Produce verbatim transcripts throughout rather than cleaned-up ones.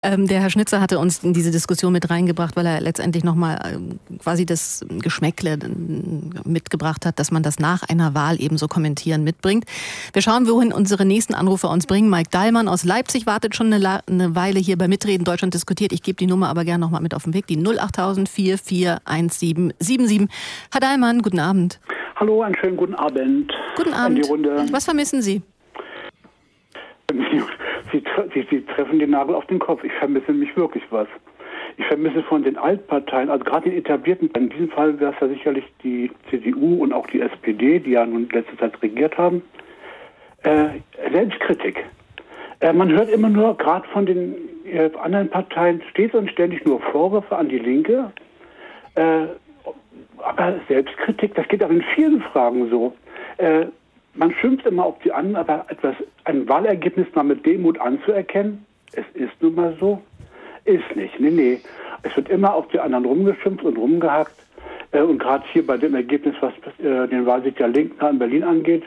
Ähm, der Herr Schnitzer hatte uns in diese Diskussion mit reingebracht, weil er letztendlich nochmal ähm, quasi das Geschmäckle äh, mitgebracht hat, dass man das nach einer Wahl eben so kommentieren mitbringt. Wir schauen, wohin unsere nächsten Anrufer uns bringen. Mike Dahlmann aus Leipzig wartet schon eine, La- eine Weile hier bei Mitreden Deutschland diskutiert. Ich gebe die Nummer aber gerne nochmal mit auf den Weg, die null achttausend vier vier eins sieben sieben sieben. Herr Dahlmann, guten Abend. Hallo, einen schönen guten Abend. Guten An die Abend. Runde. Was vermissen Sie? Sie, Sie, Sie treffen den Nagel auf den Kopf. Ich vermisse nämlich wirklich was. Ich vermisse von den Altparteien, also gerade den etablierten, in diesem Fall wäre es ja sicherlich die C D U und auch die S P D, die ja nun letzte Zeit regiert haben, äh, Selbstkritik. Äh, man hört immer nur, gerade von den äh, anderen Parteien, stets und ständig nur Vorwürfe an die Linke. Äh, aber Selbstkritik, das geht auch in vielen Fragen so. Äh, Man schimpft immer auf die anderen, aber etwas, ein Wahlergebnis mal mit Demut anzuerkennen, es ist nun mal so, ist nicht. Nee, nee. Es wird immer auf die anderen rumgeschimpft und rumgehackt. Äh, und gerade hier bei dem Ergebnis, was äh, den Wahlsieg der Linken in Berlin angeht,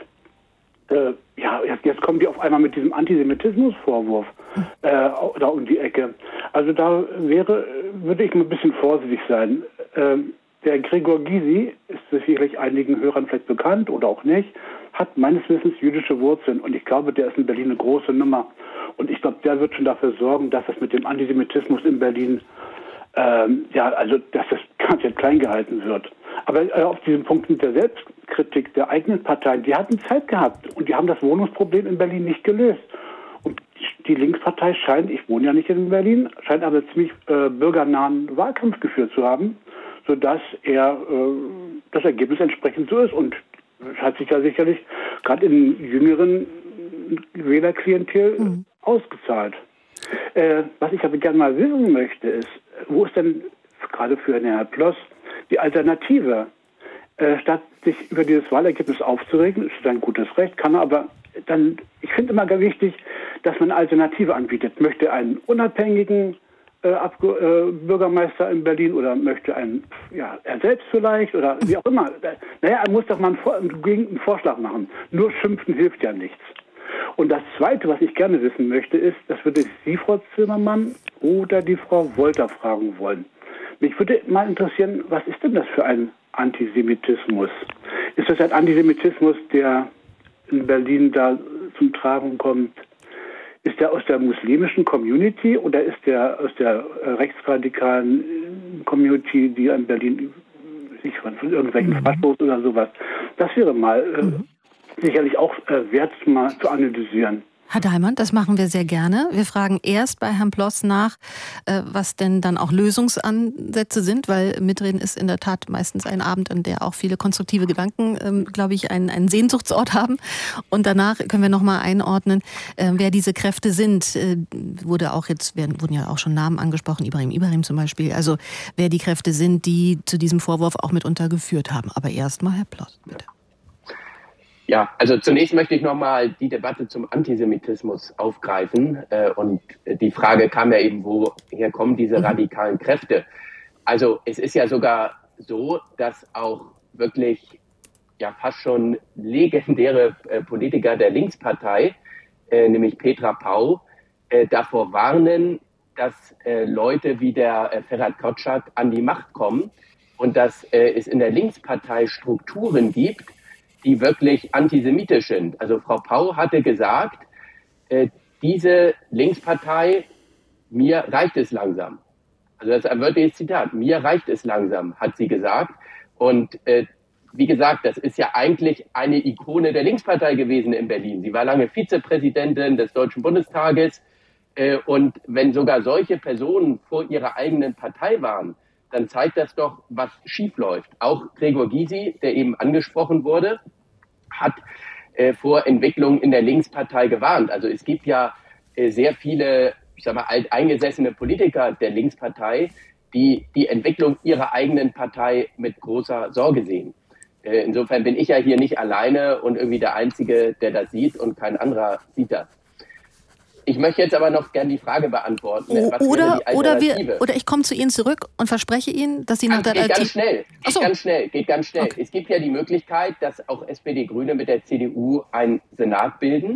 äh, ja, jetzt, jetzt kommen die auf einmal mit diesem Antisemitismusvorwurf äh, da um die Ecke. Also da wäre, würde ich mal ein bisschen vorsichtig sein. Ähm, Der Gregor Gysi ist sicherlich einigen Hörern vielleicht bekannt oder auch nicht, hat meines Wissens jüdische Wurzeln und ich glaube, der ist in Berlin eine große Nummer. Und ich glaube, der wird schon dafür sorgen, dass das mit dem Antisemitismus in Berlin, ähm, ja, also dass das ganz klein gehalten wird. Aber äh, auf diesen Punkt mit der Selbstkritik der eigenen Parteien, die hatten Zeit gehabt und die haben das Wohnungsproblem in Berlin nicht gelöst. Und die Linkspartei scheint, ich wohne ja nicht in Berlin, scheint aber ziemlich äh, bürgernahen Wahlkampf geführt zu haben, sodass er äh, das Ergebnis entsprechend so ist. Und das hat sich ja sicherlich gerade in jüngeren Wählerklientel mhm. ausgezahlt. Äh, was ich aber gerne mal wissen möchte, ist, wo ist denn gerade für Herrn Ploss die Alternative? Äh, statt sich über dieses Wahlergebnis aufzuregen, ist sein gutes Recht, kann er aber dann, ich finde immer ganz wichtig, dass man eine Alternative anbietet. Möchte einen unabhängigen Äh, Abge- äh, Bürgermeister in Berlin oder möchte ein, ja, er selbst vielleicht oder wie auch immer. Naja, er muss doch mal einen, Vor- einen Vorschlag machen. Nur schimpfen hilft ja nichts. Und das Zweite, was ich gerne wissen möchte, ist, das würde ich Sie, Frau Zimmermann, oder die Frau Wolter fragen wollen. Mich würde mal interessieren, was ist denn das für ein Antisemitismus? Ist das ein Antisemitismus, der in Berlin da zum Tragen kommt? Ist der aus der muslimischen Community oder ist der aus der äh, rechtsradikalen Community, die in Berlin sich von, von irgendwelchen mhm. Faschos oder sowas? Das wäre mal äh, mhm. sicherlich auch äh, wert, mal zu analysieren. Herr Dahlmann, das machen wir sehr gerne. Wir fragen erst bei Herrn Ploss nach, was denn dann auch Lösungsansätze sind, weil Mitreden ist in der Tat meistens ein Abend, an der auch viele konstruktive Gedanken, glaube ich, einen, einen Sehnsuchtsort haben. Und danach können wir nochmal einordnen, wer diese Kräfte sind. Wurde auch jetzt, werden, wurden ja auch schon Namen angesprochen, Ibrahim Ibrahim zum Beispiel. Also wer die Kräfte sind, die zu diesem Vorwurf auch mitunter geführt haben. Aber erstmal Herr Ploss, bitte. Ja, also zunächst möchte ich nochmal die Debatte zum Antisemitismus aufgreifen. Äh, und die Frage kam ja eben, woher kommen diese radikalen Kräfte? Also es ist ja sogar so, dass auch wirklich ja fast schon legendäre äh, Politiker der Linkspartei, äh, nämlich Petra Pau, äh, davor warnen, dass äh, Leute wie der äh, Ferhat Kotschat an die Macht kommen und dass äh, es in der Linkspartei Strukturen gibt, die wirklich antisemitisch sind. Also Frau Pau hatte gesagt, äh, diese Linkspartei, mir reicht es langsam. Also das ist ein wörtliches Zitat, mir reicht es langsam, hat sie gesagt. Und äh, wie gesagt, das ist ja eigentlich eine Ikone der Linkspartei gewesen in Berlin. Sie war lange Vizepräsidentin des Deutschen Bundestages. Äh, und wenn sogar solche Personen vor ihrer eigenen Partei waren, dann zeigt das doch, was schief läuft. Auch Gregor Gysi, der eben angesprochen wurde, hat äh, vor Entwicklungen in der Linkspartei gewarnt. Also es gibt ja äh, sehr viele, ich sag mal, alteingesessene Politiker der Linkspartei, die die Entwicklung ihrer eigenen Partei mit großer Sorge sehen. Äh, insofern bin ich ja hier nicht alleine und irgendwie der Einzige, der das sieht und kein anderer sieht das. Ich möchte jetzt aber noch gerne die Frage beantworten. Was oder, oder, wir, oder ich komme zu Ihnen zurück und verspreche Ihnen, dass Sie nach der Alternative... Geht ganz schnell, geht so. ganz schnell, geht ganz schnell. Okay. Es gibt ja die Möglichkeit, dass auch S P D Grüne mit der C D U einen Senat bilden.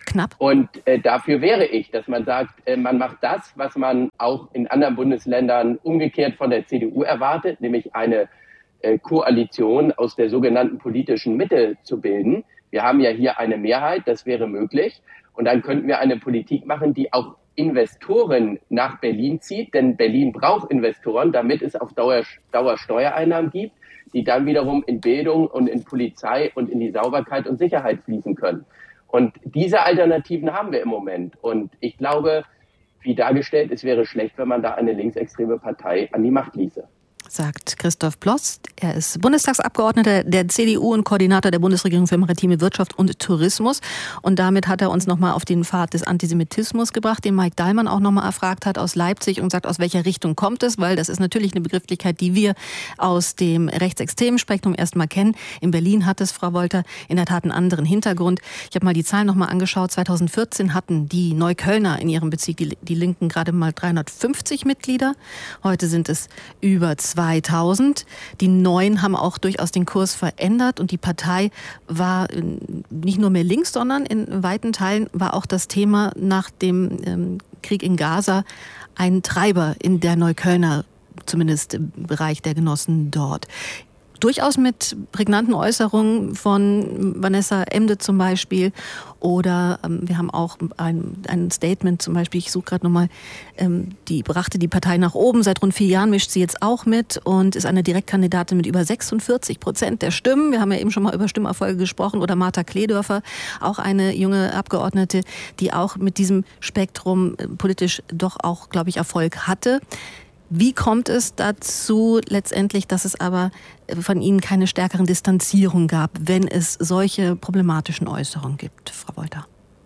Knapp. Und äh, dafür wäre ich, dass man sagt, äh, man macht das, was man auch in anderen Bundesländern umgekehrt von der C D U erwartet, nämlich eine äh, Koalition aus der sogenannten politischen Mitte zu bilden. Wir haben ja hier eine Mehrheit, das wäre möglich. Und dann könnten wir eine Politik machen, die auch Investoren nach Berlin zieht. Denn Berlin braucht Investoren, damit es auf Dauer, Dauer Steuereinnahmen gibt, die dann wiederum in Bildung und in Polizei und in die Sauberkeit und Sicherheit fließen können. Und diese Alternativen haben wir im Moment. Und ich glaube, wie dargestellt, es wäre schlecht, wenn man da eine linksextreme Partei an die Macht ließe. Sagt Christoph Ploss. Er ist Bundestagsabgeordneter der C D U und Koordinator der Bundesregierung für maritime Wirtschaft und Tourismus. Und damit hat er uns nochmal auf den Pfad des Antisemitismus gebracht, den Mike Dahlmann auch nochmal erfragt hat aus Leipzig und sagt, aus welcher Richtung kommt es, weil das ist natürlich eine Begrifflichkeit, die wir aus dem rechtsextremen Spektrum erstmal kennen. In Berlin hat es, Frau Wolter, in der Tat einen anderen Hintergrund. Ich habe mal die Zahlen nochmal angeschaut. zweitausendvierzehn hatten die Neuköllner in ihrem Bezirk, die, die Linken, gerade mal dreihundertfünfzig Mitglieder. Heute sind es über zweitausend. Die Neuen haben auch durchaus den Kurs verändert und die Partei war nicht nur mehr links, sondern in weiten Teilen war auch das Thema nach dem ähm, Krieg in Gaza ein Treiber in der Neuköllner, zumindest im Bereich der Genossen dort. Durchaus mit prägnanten Äußerungen von Vanessa Emde zum Beispiel. Oder ähm, wir haben auch ein, ein Statement zum Beispiel, ich suche gerade nochmal, ähm, die brachte die Partei nach oben. Seit rund vier Jahren mischt sie jetzt auch mit und ist eine Direktkandidatin mit über sechsundvierzig Prozent der Stimmen. Wir haben ja eben schon mal über Stimmerfolge gesprochen. Oder Martha Kledörfer, auch eine junge Abgeordnete, die auch mit diesem Spektrum äh, politisch doch auch, glaube ich, Erfolg hatte. Wie kommt es dazu letztendlich, dass es aber von Ihnen keine stärkeren Distanzierungen gab, wenn es solche problematischen Äußerungen gibt, Frau Wolter?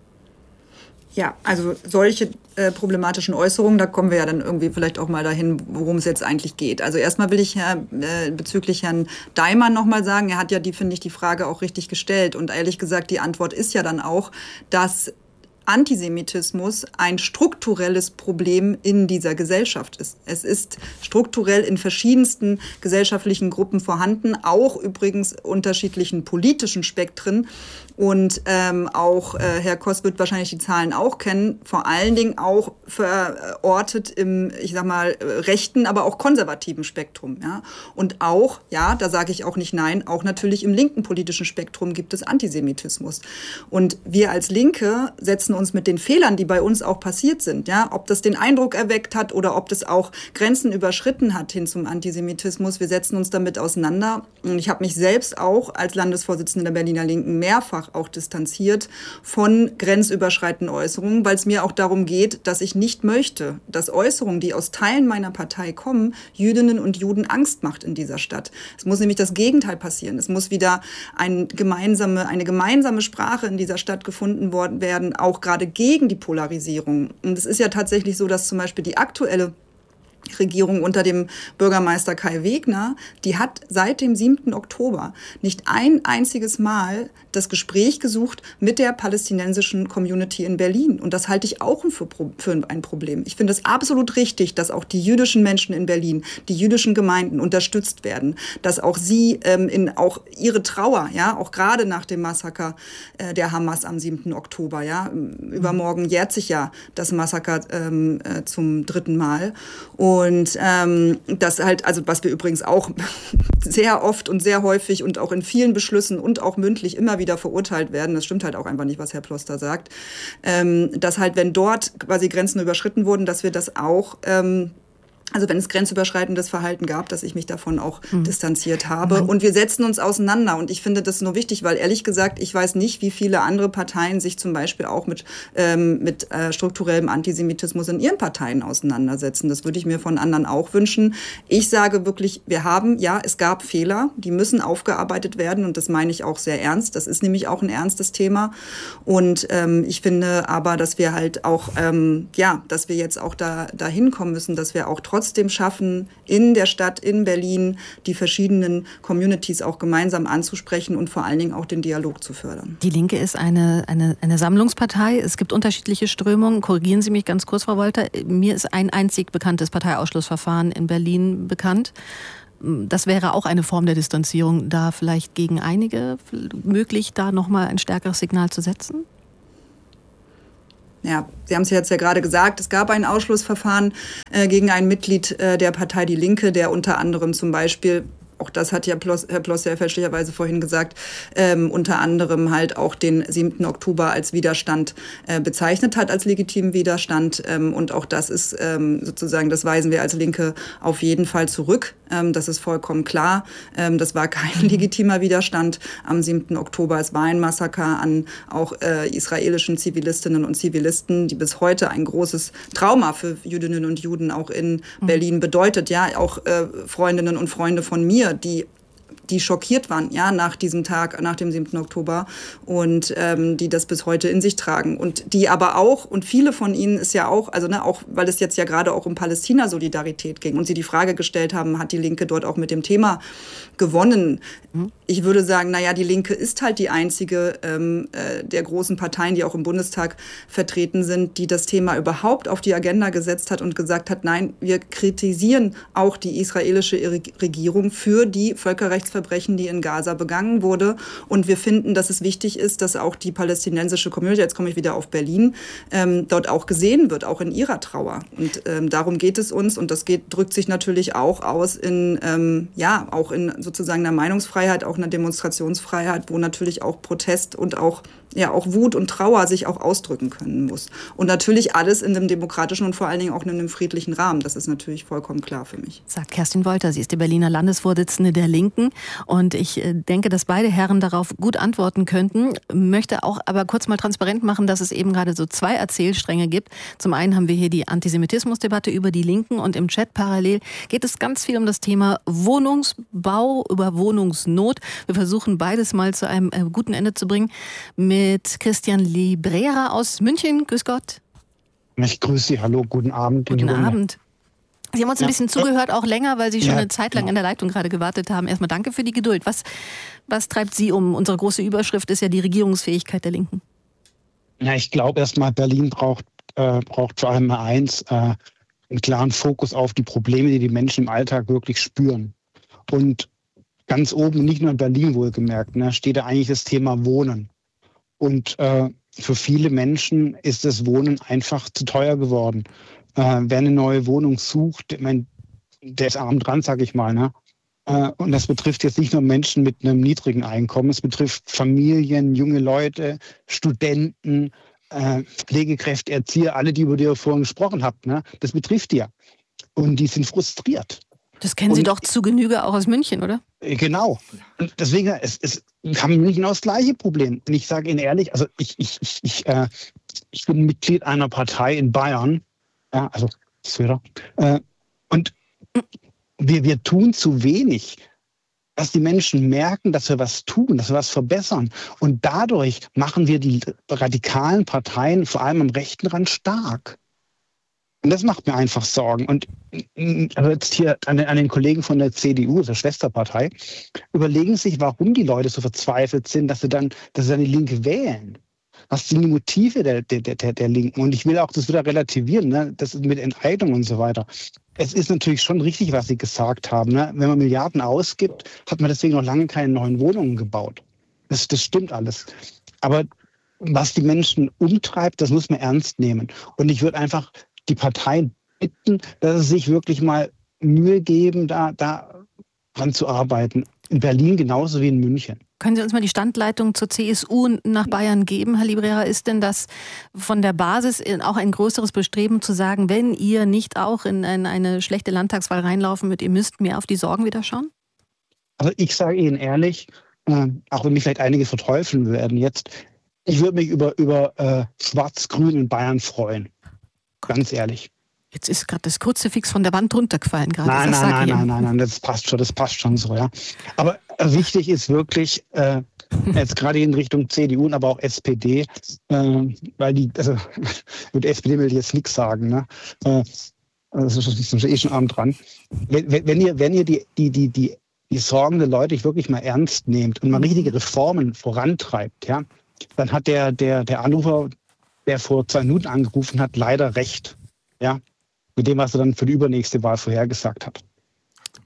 Ja, also solche äh, problematischen Äußerungen, da kommen wir ja dann irgendwie vielleicht auch mal dahin, worum es jetzt eigentlich geht. Also erstmal will ich Herr, äh, bezüglich Herrn Dahlmann nochmal sagen, er hat ja die, finde ich, die Frage auch richtig gestellt. Und ehrlich gesagt, die Antwort ist ja dann auch, dass Antisemitismus ein strukturelles Problem in dieser Gesellschaft ist. Es ist strukturell in verschiedensten gesellschaftlichen Gruppen vorhanden, auch übrigens unterschiedlichen politischen Spektren. Und ähm, auch äh, Herr Koss wird wahrscheinlich die Zahlen auch kennen, vor allen Dingen auch verortet im, ich sag mal, rechten, aber auch konservativen Spektrum. Ja? Und auch, ja, da sage ich auch nicht nein, auch natürlich im linken politischen Spektrum gibt es Antisemitismus. Und wir als Linke setzen uns mit den Fehlern, die bei uns auch passiert sind, ja, ob das den Eindruck erweckt hat oder ob das auch Grenzen überschritten hat hin zum Antisemitismus, wir setzen uns damit auseinander. Und ich habe mich selbst auch als Landesvorsitzende der Berliner Linken mehrfach auch distanziert von grenzüberschreitenden Äußerungen, weil es mir auch darum geht, dass ich nicht möchte, dass Äußerungen, die aus Teilen meiner Partei kommen, Jüdinnen und Juden Angst macht in dieser Stadt. Es muss nämlich das Gegenteil passieren. Es muss wieder ein gemeinsame, eine gemeinsame Sprache in dieser Stadt gefunden worden werden, auch gerade gegen die Polarisierung. Und es ist ja tatsächlich so, dass zum Beispiel die aktuelle Regierung unter dem Bürgermeister Kai Wegner, die hat seit dem siebten Oktober nicht ein einziges Mal das Gespräch gesucht mit der palästinensischen Community in Berlin. Und das halte ich auch für, für ein Problem. Ich finde es absolut richtig, dass auch die jüdischen Menschen in Berlin, die jüdischen Gemeinden unterstützt werden, dass auch sie ähm, in auch ihre Trauer, ja, auch gerade nach dem Massaker äh, der Hamas am siebten Oktober, ja, übermorgen jährt sich ja das Massaker ähm, äh, zum dritten Mal. Und Und ähm, das halt, also was wir übrigens auch sehr oft und sehr häufig und auch in vielen Beschlüssen und auch mündlich immer wieder verurteilt werden, das stimmt halt auch einfach nicht, was Herr Ploss da sagt, ähm, dass halt, wenn dort quasi Grenzen überschritten wurden, dass wir das auch, ähm, also wenn es grenzüberschreitendes Verhalten gab, dass ich mich davon auch mhm. distanziert habe. Mhm. Und wir setzen uns auseinander. Und ich finde das nur wichtig, weil ehrlich gesagt, ich weiß nicht, wie viele andere Parteien sich zum Beispiel auch mit, ähm, mit äh, strukturellem Antisemitismus in ihren Parteien auseinandersetzen. Das würde ich mir von anderen auch wünschen. Ich sage wirklich, wir haben, ja, es gab Fehler, die müssen aufgearbeitet werden. Und das meine ich auch sehr ernst. Das ist nämlich auch ein ernstes Thema. Und ähm, ich finde aber, dass wir halt auch, ähm, ja, dass wir jetzt auch da dahin kommen müssen, dass wir auch trotzdem trotzdem schaffen, in der Stadt, in Berlin, die verschiedenen Communities auch gemeinsam anzusprechen und vor allen Dingen auch den Dialog zu fördern. Die Linke ist eine, eine, eine Sammlungspartei. Es gibt unterschiedliche Strömungen. Korrigieren Sie mich ganz kurz, Frau Wolter. Mir ist ein einzig bekanntes Parteiausschlussverfahren in Berlin bekannt. Das wäre auch eine Form der Distanzierung, da vielleicht gegen einige möglich, da nochmal ein stärkeres Signal zu setzen? Ja, Sie haben es jetzt ja gerade gesagt, es gab ein Ausschlussverfahren äh, gegen ein Mitglied äh, der Partei Die Linke, der unter anderem zum Beispiel, auch das hat ja Ploss, Herr Ploss ja fälschlicherweise vorhin gesagt, ähm, unter anderem halt auch den siebten Oktober als Widerstand äh, bezeichnet hat, als legitimen Widerstand. Ähm, und auch das ist ähm, sozusagen, das weisen wir als Linke auf jeden Fall zurück. Ähm, das ist vollkommen klar. Ähm, das war kein legitimer Widerstand am siebten Oktober. Es war ein Massaker an auch äh, israelischen Zivilistinnen und Zivilisten, die bis heute ein großes Trauma für Jüdinnen und Juden auch in Berlin bedeutet. Ja, auch äh, Freundinnen und Freunde von mir, die die schockiert waren, ja, nach diesem Tag, nach dem siebten Oktober und ähm, die das bis heute in sich tragen und die aber auch, und viele von ihnen ist ja auch, also ne, auch, weil es jetzt ja gerade auch um Palästina-Solidarität ging und sie die Frage gestellt haben, hat die Linke dort auch mit dem Thema gewonnen? Mhm. Ich würde sagen, naja, die Linke ist halt die einzige ähm, äh, der großen Parteien, die auch im Bundestag vertreten sind, die das Thema überhaupt auf die Agenda gesetzt hat und gesagt hat, nein, wir kritisieren auch die israelische Regierung für die Völkerrechtsverbrechen, die in Gaza begangen wurde. Und wir finden, dass es wichtig ist, dass auch die palästinensische Community, jetzt komme ich wieder auf Berlin, ähm, dort auch gesehen wird, auch in ihrer Trauer. Und ähm, darum geht es uns. Und das geht, drückt sich natürlich auch aus in, ähm, ja, auch in sozusagen einer Meinungsfreiheit, auch einer Demonstrationsfreiheit, wo natürlich auch Protest und auch, ja, auch Wut und Trauer sich auch ausdrücken können muss. Und natürlich alles in einem demokratischen und vor allen Dingen auch in einem friedlichen Rahmen. Das ist natürlich vollkommen klar für mich. Sagt Kerstin Wolter, sie ist die Berliner Landesvorsitzende der Linken. Und ich denke, dass beide Herren darauf gut antworten könnten. Möchte auch aber kurz mal transparent machen, dass es eben gerade so zwei Erzählstränge gibt. Zum einen haben wir hier die Antisemitismusdebatte über die Linken und im Chat parallel geht es ganz viel um das Thema Wohnungsbau, über Wohnungsnot. Wir versuchen beides mal zu einem äh, guten Ende zu bringen mit Christian Librera aus München. Grüß Gott. Ich grüße Sie. Hallo, guten Abend. Guten Abend. Sie haben uns ein bisschen ja. zugehört, auch länger, weil Sie schon ja, eine Zeit lang genau. in der Leitung gerade gewartet haben. Erstmal danke für die Geduld. Was, was treibt Sie um? Unsere große Überschrift ist ja die Regierungsfähigkeit der Linken. Ja, ich glaube erstmal, Berlin braucht, äh, braucht vor allem mal eins, äh, einen klaren Fokus auf die Probleme, die die Menschen im Alltag wirklich spüren. Und ganz oben, nicht nur in Berlin wohlgemerkt, ne, steht da eigentlich das Thema Wohnen. Und äh, für viele Menschen ist das Wohnen einfach zu teuer geworden. Äh, wer eine neue Wohnung sucht, ich mein, der ist arm dran, sag ich mal. Ne? Äh, und das betrifft jetzt nicht nur Menschen mit einem niedrigen Einkommen, es betrifft Familien, junge Leute, Studenten, äh, Pflegekräfte, Erzieher, alle, die über die ihr vorhin gesprochen habt. Ne? Das betrifft die ja. Und die sind frustriert. Das kennen Sie und, doch zu Genüge auch aus München, oder? Genau. Und deswegen, es, es haben München genau das gleiche Problem. Und ich sage Ihnen ehrlich, also ich, ich, ich, ich, äh, ich bin Mitglied einer Partei in Bayern, ja, also Söder, äh, und wir, wir tun zu wenig, dass die Menschen merken, dass wir was tun, dass wir was verbessern. Und dadurch machen wir die radikalen Parteien, vor allem am rechten Rand, stark. Und das macht mir einfach Sorgen. Und also jetzt hier an den, an den Kollegen von der C D U, der Schwesterpartei, überlegen sich, warum die Leute so verzweifelt sind, dass sie dann, dass sie dann die Linke wählen. Was sind die Motive der, der, der, der Linken? Und ich will auch das wieder relativieren, ne? Das ist mit Enteignung und so weiter. Es ist natürlich schon richtig, was Sie gesagt haben. Ne? Wenn man Milliarden ausgibt, hat man deswegen noch lange keine neuen Wohnungen gebaut. Das, das stimmt alles. Aber was die Menschen umtreibt, das muss man ernst nehmen. Und ich würde einfach die Parteien bitten, dass sie sich wirklich mal Mühe geben, da, da dran zu arbeiten. In Berlin genauso wie in München. Können Sie uns mal die Standleitung zur C S U nach Bayern geben, Herr Librera? Ist denn das von der Basis auch ein größeres Bestreben zu sagen, wenn ihr nicht auch in eine schlechte Landtagswahl reinlaufen würdet, ihr müsst mehr auf die Sorgen wieder schauen? Also ich sage Ihnen ehrlich, äh, auch wenn mich vielleicht einige verteufeln werden jetzt, ich würde mich über, über äh, Schwarz-Grün in Bayern freuen. Ganz ehrlich. Jetzt ist gerade das Kruzifix von der Wand runtergefallen gerade. Nein, nein, nein, nein, nein, nein, das passt schon, das passt schon so, ja. Aber wichtig ist wirklich, äh, jetzt gerade in Richtung C D U, aber auch S P D, äh, weil die, also mit der S P D will ich jetzt nichts sagen, ne? Äh, das ist eh schon arm dran. Wenn, wenn ihr, wenn ihr die, die, die, die, die Sorgen der Leute wirklich mal ernst nehmt und mal richtige Reformen vorantreibt, ja, dann hat der, der, der Anrufer, der vor zwei Minuten angerufen hat, leider recht. Ja, mit dem, was er dann für die übernächste Wahl vorhergesagt hat.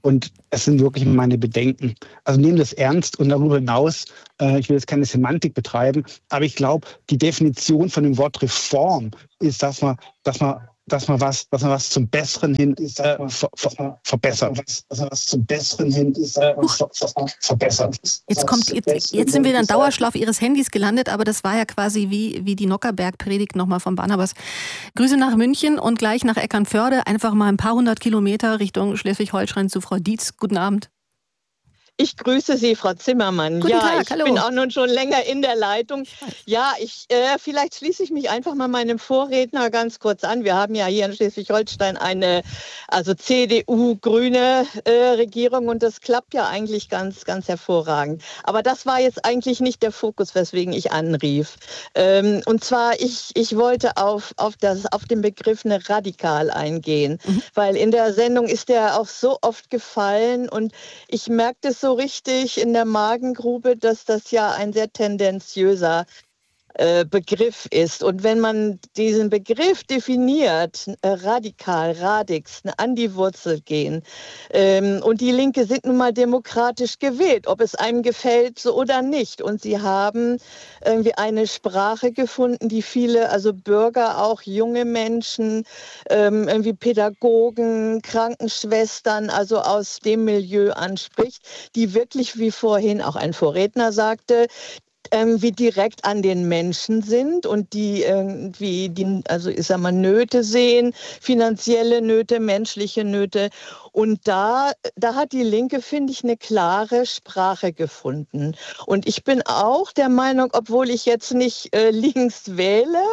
Und es sind wirklich meine Bedenken. Also nehmen das ernst und darüber hinaus, äh, ich will jetzt keine Semantik betreiben, aber ich glaube, die Definition von dem Wort Reform ist, dass man, dass man dass man was, dass man was zum Besseren hin äh, ver, ver, verbessert. Dass man was zum Besseren hin äh, ver, ver, verbessert. Jetzt kommt, jetzt, jetzt sind wir in einem Dauerschlaf Ihres Handys gelandet, aber das war ja quasi wie, wie die Nockerberg-Predigt nochmal von Barnabas. Grüße nach München und gleich nach Eckernförde, einfach mal ein paar hundert Kilometer Richtung Schleswig-Holstein zu Frau Dietz. Guten Abend. Ich grüße Sie, Frau Zimmermann. Guten ja, Tag, ich hallo. bin auch nun schon länger in der Leitung. Ja, ich, äh, vielleicht schließe ich mich einfach mal meinem Vorredner ganz kurz an. Wir haben ja hier in Schleswig-Holstein eine also C D U-grüne äh, Regierung und das klappt ja eigentlich ganz, ganz hervorragend. Aber das war jetzt eigentlich nicht der Fokus, weswegen ich anrief. Ähm, und zwar, ich, ich wollte auf, auf, das, auf den Begriff eine radikal eingehen, mhm. weil in der Sendung ist der auch so oft gefallen und ich merkte es so richtig in der Magengrube, dass das ja ein sehr tendenziöser äh, Begriff ist. Und wenn man diesen Begriff definiert, äh, radikal, radix, an die Wurzel gehen, ähm, und die Linke sind nun mal demokratisch gewählt, ob es einem gefällt so oder nicht. Und sie haben irgendwie eine Sprache gefunden, die viele, also Bürger, auch junge Menschen, ähm, irgendwie Pädagogen, Krankenschwestern, also aus dem Milieu anspricht, die wirklich, wie vorhin auch ein Vorredner sagte, wie direkt an den Menschen sind und die irgendwie, die, also ich sag mal, Nöte sehen, finanzielle Nöte, menschliche Nöte. Und da, da hat die Linke, finde ich, eine klare Sprache gefunden. Und ich bin auch der Meinung, obwohl ich jetzt nicht äh, links wähle,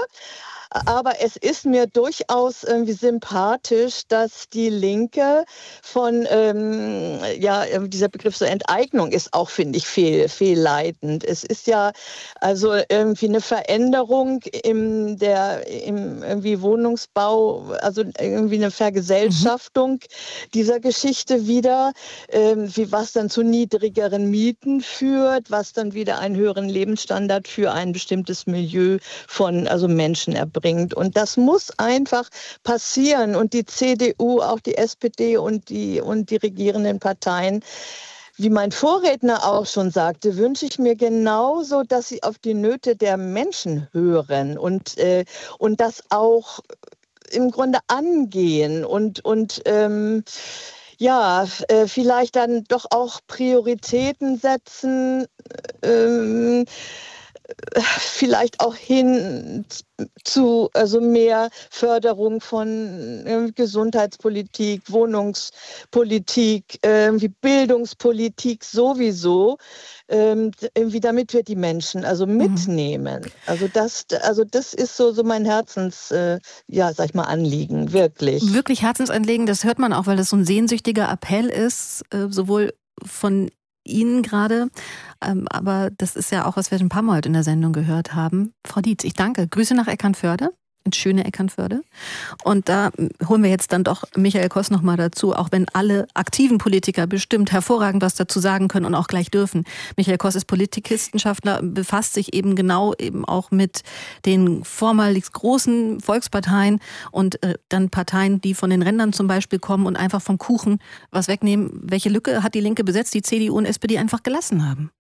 aber es ist mir durchaus irgendwie sympathisch, dass die Linke von, ähm, ja, dieser Begriff so Enteignung ist auch, finde ich, fehl, fehlleitend. Es ist ja also irgendwie eine Veränderung im, der, im irgendwie Wohnungsbau, also irgendwie eine Vergesellschaftung mhm. dieser Geschichte wieder, ähm, wie was dann zu niedrigeren Mieten führt, was dann wieder einen höheren Lebensstandard für ein bestimmtes Milieu von also Menschen erbringt. Bringt. Und das muss einfach passieren. Und die C D U, auch die S P D und die, und die regierenden Parteien, wie mein Vorredner auch schon sagte, wünsche ich mir genauso, dass sie auf die Nöte der Menschen hören und, äh, und das auch im Grunde angehen und, und ähm, ja, äh, vielleicht dann doch auch Prioritäten setzen, ähm, vielleicht auch hin zu also mehr Förderung von äh, Gesundheitspolitik, Wohnungspolitik, äh, Bildungspolitik sowieso, äh, irgendwie damit wir die Menschen also mitnehmen. Mhm. Also das, also das ist so so mein Herzens, äh, ja, sag ich mal, Anliegen, wirklich. Wirklich Herzensanliegen, das hört man auch, weil das so ein sehnsüchtiger Appell ist, äh, sowohl von Ihnen gerade, ähm, aber das ist ja auch, was wir schon ein paar Mal heute in der Sendung gehört haben. Frau Dietz, ich danke. Grüße nach Eckernförde, ins schöne Eckernförde. Und da holen wir jetzt dann doch Michael Koss noch mal dazu, auch wenn alle aktiven Politiker bestimmt hervorragend was dazu sagen können und auch gleich dürfen. Michael Koss ist Politikwissenschaftler, befasst sich eben genau eben auch mit den vormalig großen Volksparteien und äh, dann Parteien, die von den Rändern zum Beispiel kommen und einfach vom Kuchen was wegnehmen. Welche Lücke hat die Linke besetzt, die C D U und S P D einfach gelassen haben?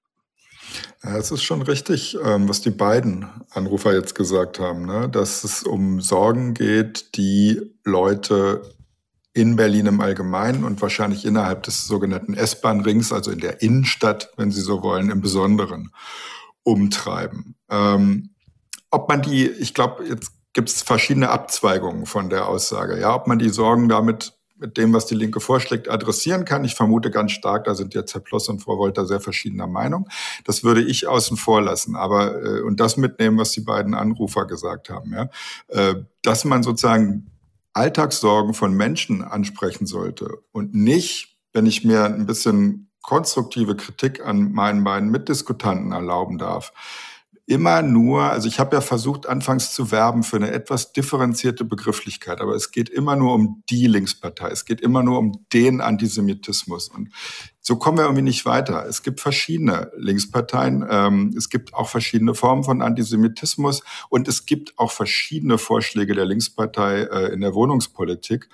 Ja, es ist schon richtig, was die beiden Anrufer jetzt gesagt haben, ne? Dass es um Sorgen geht, die Leute in Berlin im Allgemeinen und wahrscheinlich innerhalb des sogenannten S-Bahn-Rings, also in der Innenstadt, wenn Sie so wollen, im Besonderen umtreiben. Ähm, ob man die, ich glaube, jetzt gibt es verschiedene Abzweigungen von der Aussage, ja, ob man die Sorgen damit mit dem, was die Linke vorschlägt, adressieren kann. Ich vermute ganz stark, da sind jetzt Herr Ploss und Frau Wolter sehr verschiedener Meinung. Das würde ich außen vor lassen. Aber, äh, und das mitnehmen, was die beiden Anrufer gesagt haben, ja, äh, dass man sozusagen Alltagssorgen von Menschen ansprechen sollte und nicht, wenn ich mir ein bisschen konstruktive Kritik an meinen beiden Mitdiskutanten erlauben darf, immer nur, also ich habe ja versucht, anfangs zu werben für eine etwas differenzierte Begrifflichkeit, aber es geht immer nur um die Linkspartei, es geht immer nur um den Antisemitismus und so kommen wir irgendwie nicht weiter. Es gibt verschiedene Linksparteien, ähm, es gibt auch verschiedene Formen von Antisemitismus und es gibt auch verschiedene Vorschläge der Linkspartei äh, in der Wohnungspolitik.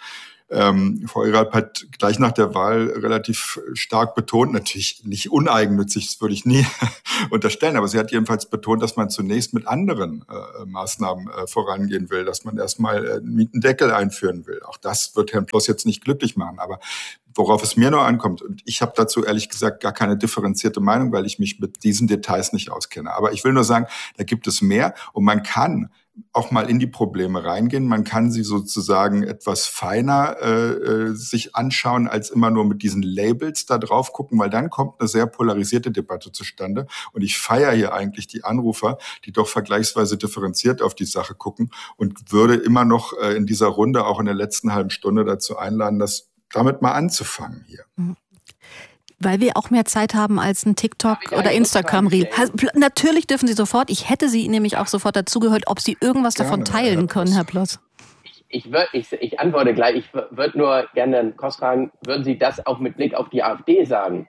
Ähm, Frau Erath hat gleich nach der Wahl relativ stark betont, natürlich nicht uneigennützig, das würde ich nie unterstellen, aber sie hat jedenfalls betont, dass man zunächst mit anderen äh, Maßnahmen äh, vorangehen will, dass man erstmal äh, einen Mietendeckel einführen will. Auch das wird Herrn Ploss jetzt nicht glücklich machen, aber worauf es mir nur ankommt, und ich habe dazu ehrlich gesagt gar keine differenzierte Meinung, weil ich mich mit diesen Details nicht auskenne. Aber ich will nur sagen, da gibt es mehr und man kann auch mal in die Probleme reingehen. Man kann sie sozusagen etwas feiner äh, sich anschauen, als immer nur mit diesen Labels da drauf gucken, weil dann kommt eine sehr polarisierte Debatte zustande. Und ich feiere hier eigentlich die Anrufer, die doch vergleichsweise differenziert auf die Sache gucken und würde immer noch äh, in dieser Runde auch in der letzten halben Stunde dazu einladen, das damit mal anzufangen hier. Weil wir auch mehr Zeit haben als ein TikTok- oder Instagram-Reel. Natürlich dürfen Sie sofort. Ich hätte Sie nämlich auch sofort dazugehört, ob Sie irgendwas Gerne, davon teilen Herr können, Herr Ploss. Ich, ich, würd, ich, ich antworte gleich. Ich würde nur gerne Herrn Koss fragen, würden Sie das auch mit Blick auf die AfD sagen?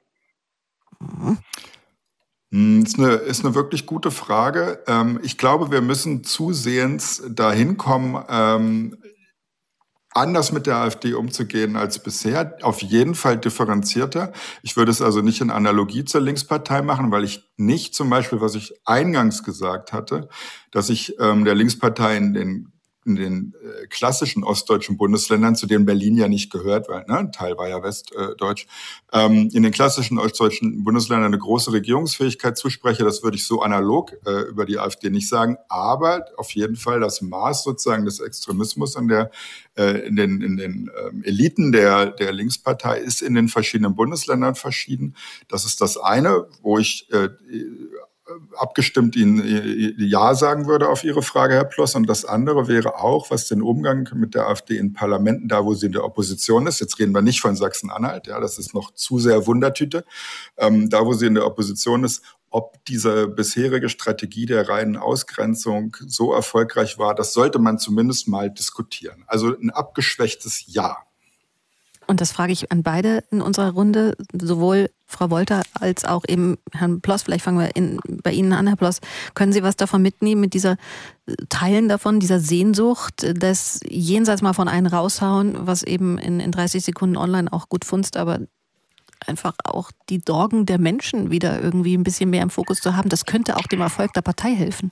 Mhm. Ist eine, ist eine wirklich gute Frage. Ich glaube, wir müssen zusehends dahin kommen, anders mit der AfD umzugehen als bisher, auf jeden Fall differenzierter. Ich würde es also nicht in Analogie zur Linkspartei machen, weil ich nicht zum Beispiel, was ich eingangs gesagt hatte, dass ich ähm, der Linkspartei in den in den äh, klassischen ostdeutschen Bundesländern, zu denen Berlin ja nicht gehört, weil ne, ein Teil war ja westdeutsch, ähm, in den klassischen ostdeutschen Bundesländern eine große Regierungsfähigkeit zuspreche. Das würde ich so analog äh, über die AfD nicht sagen, aber auf jeden Fall das Maß sozusagen des Extremismus in der äh, in den in den ähm, Eliten der der Linkspartei ist in den verschiedenen Bundesländern verschieden. Das ist das eine, wo ich äh, abgestimmt Ihnen Ja sagen würde auf Ihre Frage, Herr Ploss. Und das andere wäre auch, was den Umgang mit der AfD in Parlamenten, da wo sie in der Opposition ist, jetzt reden wir nicht von Sachsen-Anhalt, ja, das ist noch zu sehr Wundertüte, ähm, da wo sie in der Opposition ist, ob diese bisherige Strategie der reinen Ausgrenzung so erfolgreich war, das sollte man zumindest mal diskutieren. Also ein abgeschwächtes Ja. Und das frage ich an beide in unserer Runde, sowohl Frau Wolter als auch eben Herrn Ploss. Vielleicht fangen wir in, bei Ihnen an, Herr Ploss. Können Sie was davon mitnehmen, mit dieser Teilen davon, dieser Sehnsucht, des jenseits mal von einem raushauen, was eben in, in dreißig Sekunden online auch gut funzt, aber einfach auch die Sorgen der Menschen wieder irgendwie ein bisschen mehr im Fokus zu haben, das könnte auch dem Erfolg der Partei helfen?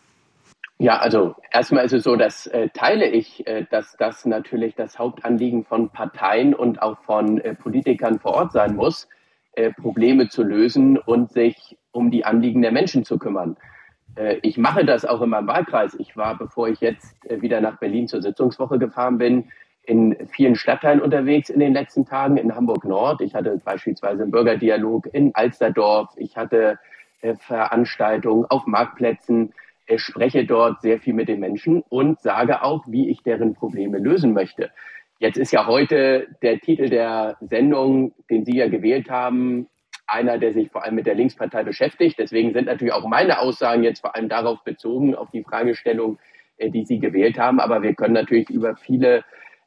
Ja, also erstmal ist es so, dass äh, teile ich, äh, dass das natürlich das Hauptanliegen von Parteien und auch von äh, Politikern vor Ort sein muss, äh, Probleme zu lösen und sich um die Anliegen der Menschen zu kümmern. Äh, ich mache das auch in meinem Wahlkreis. Ich war, bevor ich jetzt äh, wieder nach Berlin zur Sitzungswoche gefahren bin, in vielen Stadtteilen unterwegs in den letzten Tagen, in Hamburg-Nord. Ich hatte beispielsweise einen Bürgerdialog in Alsterdorf. Ich hatte äh, Veranstaltungen auf Marktplätzen. Ich spreche dort sehr viel mit den Menschen und sage auch, wie ich deren Probleme lösen möchte. Jetzt ist ja heute der Titel der Sendung, den Sie ja gewählt haben, einer, der sich vor allem mit der Linkspartei beschäftigt. Deswegen sind natürlich auch meine Aussagen jetzt vor allem darauf bezogen, auf die Fragestellung, die Sie gewählt haben. Aber wir können natürlich über viele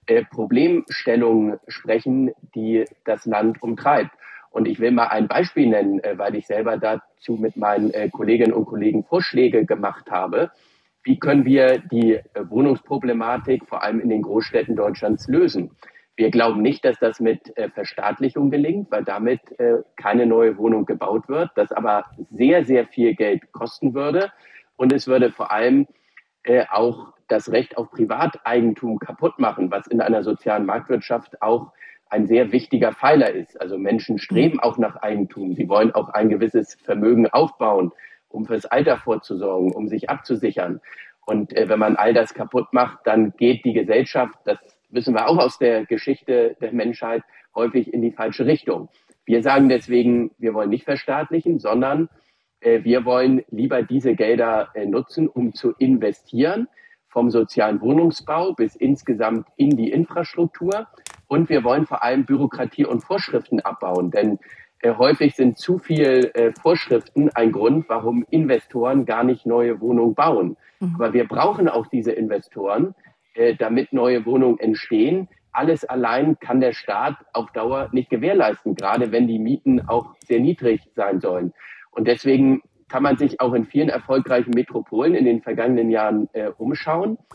Problemstellungen sprechen, die das Land umtreibt. Und ich will mal ein Beispiel nennen, weil ich selber dazu mit meinen Kolleginnen und Kollegen Vorschläge gemacht habe. Wie können wir die Wohnungsproblematik vor allem in den Großstädten Deutschlands lösen? Wir glauben nicht, dass das mit Verstaatlichung gelingt, weil damit keine neue Wohnung gebaut wird, das aber sehr, sehr viel Geld kosten würde. Und es würde vor allem auch das Recht auf Privateigentum kaputt machen, was in einer sozialen Marktwirtschaft auch ein sehr wichtiger Pfeiler ist. Also Menschen streben auch nach Eigentum. Sie wollen auch ein gewisses Vermögen aufbauen, um fürs Alter vorzusorgen, um sich abzusichern. Und äh, wenn man all das kaputt macht, dann geht die Gesellschaft, das wissen wir auch aus der Geschichte der Menschheit, häufig in die falsche Richtung. Wir sagen deswegen, wir wollen nicht verstaatlichen, sondern äh, wir wollen lieber diese Gelder äh, nutzen, um zu investieren, vom sozialen Wohnungsbau bis insgesamt in die Infrastruktur. Und wir wollen vor allem Bürokratie und Vorschriften abbauen, denn äh, häufig sind zu viel äh, Vorschriften ein Grund, warum Investoren gar nicht neue Wohnungen bauen. Mhm. Aber wir brauchen auch diese Investoren, äh, damit neue Wohnungen entstehen. Alles allein kann der Staat auf Dauer nicht gewährleisten, gerade wenn die Mieten auch sehr niedrig sein sollen. Und deswegen kann man sich auch in vielen erfolgreichen Metropolen in den vergangenen Jahren äh, umschauen.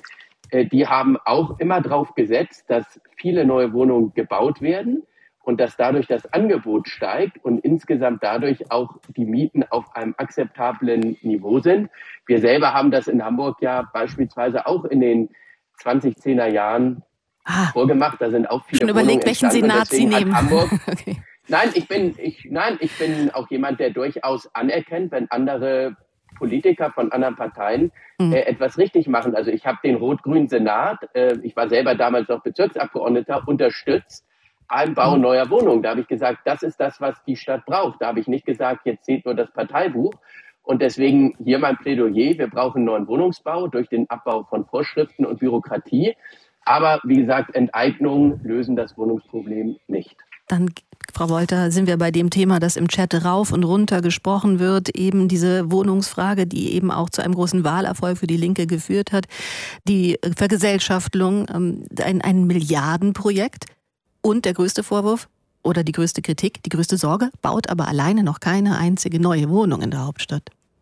äh, die haben auch immer darauf gesetzt, dass viele neue Wohnungen gebaut werden und dass dadurch das Angebot steigt und insgesamt dadurch auch die Mieten auf einem akzeptablen Niveau sind. Wir selber haben das in Hamburg ja beispielsweise auch in den zwanzigzehner Jahren ah, vorgemacht. Da sind auch viele schon Wohnungen überlegt, welchen Senat Sie nehmen. Hamburg, okay. Nein, ich bin, ich, nein, ich bin auch jemand, der durchaus anerkennt, wenn andere Politiker von anderen Parteien mhm. äh, etwas richtig machen. Also ich habe den rot-grünen Senat, äh, ich war selber damals noch Bezirksabgeordneter, unterstützt beim Bau mhm. neuer Wohnungen. Da habe ich gesagt, das ist das, was die Stadt braucht. Da habe ich nicht gesagt, jetzt seht nur das Parteibuch. Und deswegen hier mein Plädoyer, wir brauchen neuen Wohnungsbau durch den Abbau von Vorschriften und Bürokratie. Aber wie gesagt, Enteignungen lösen das Wohnungsproblem nicht. Dann, Frau Wolter, sind wir bei dem Thema, das im Chat rauf und runter gesprochen wird, eben diese Wohnungsfrage, die eben auch zu einem großen Wahlerfolg für die Linke geführt hat. Die Vergesellschaftung, ein, ein Milliardenprojekt und der größte Vorwurf oder die größte Kritik, die größte Sorge, baut aber alleine noch keine einzige neue Wohnung in der Hauptstadt.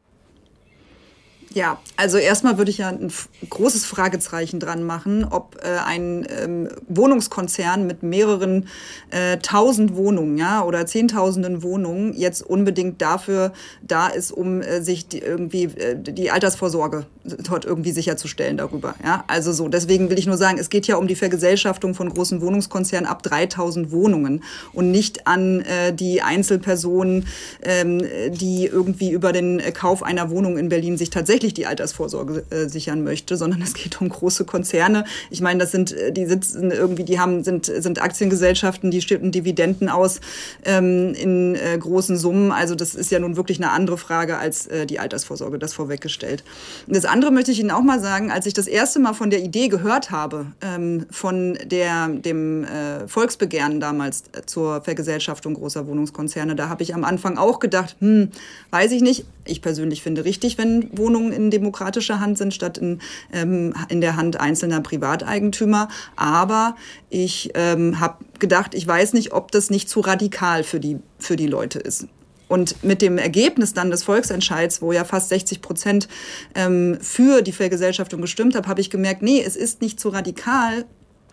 Ja, also erstmal würde ich ja ein großes Fragezeichen dran machen, ob äh, ein ähm, Wohnungskonzern mit mehreren äh, tausend Wohnungen, ja, oder zehntausenden Wohnungen jetzt unbedingt dafür da ist, um äh, sich die, irgendwie äh, die Altersvorsorge dort irgendwie sicherzustellen darüber, ja. Also so, deswegen will ich nur sagen, es geht ja um die Vergesellschaftung von großen Wohnungskonzernen ab dreitausend Wohnungen und nicht an äh, die Einzelpersonen, ähm, die irgendwie über den Kauf einer Wohnung in Berlin sich tatsächlich die Altersvorsorge äh, sichern möchte, sondern es geht um große Konzerne. Ich meine, das sind, die sitzen irgendwie, die haben, sind, sind Aktiengesellschaften, die schütten Dividenden aus ähm, in äh, großen Summen. Also das ist ja nun wirklich eine andere Frage als äh, die Altersvorsorge, das vorweggestellt. Und das andere möchte ich Ihnen auch mal sagen, als ich das erste Mal von der Idee gehört habe, ähm, von der, dem äh, Volksbegehren damals zur Vergesellschaftung großer Wohnungskonzerne, da habe ich am Anfang auch gedacht, hm, weiß ich nicht. Ich persönlich finde richtig, wenn Wohnungen in demokratischer Hand sind, statt in, ähm, in der Hand einzelner Privateigentümer. Aber ich ähm, habe gedacht, ich weiß nicht, ob das nicht zu radikal für die, für die Leute ist. Und mit dem Ergebnis dann des Volksentscheids, wo ja fast sechzig Prozent ähm, für die Vergesellschaftung gestimmt haben, habe ich gemerkt, nee, es ist nicht zu radikal.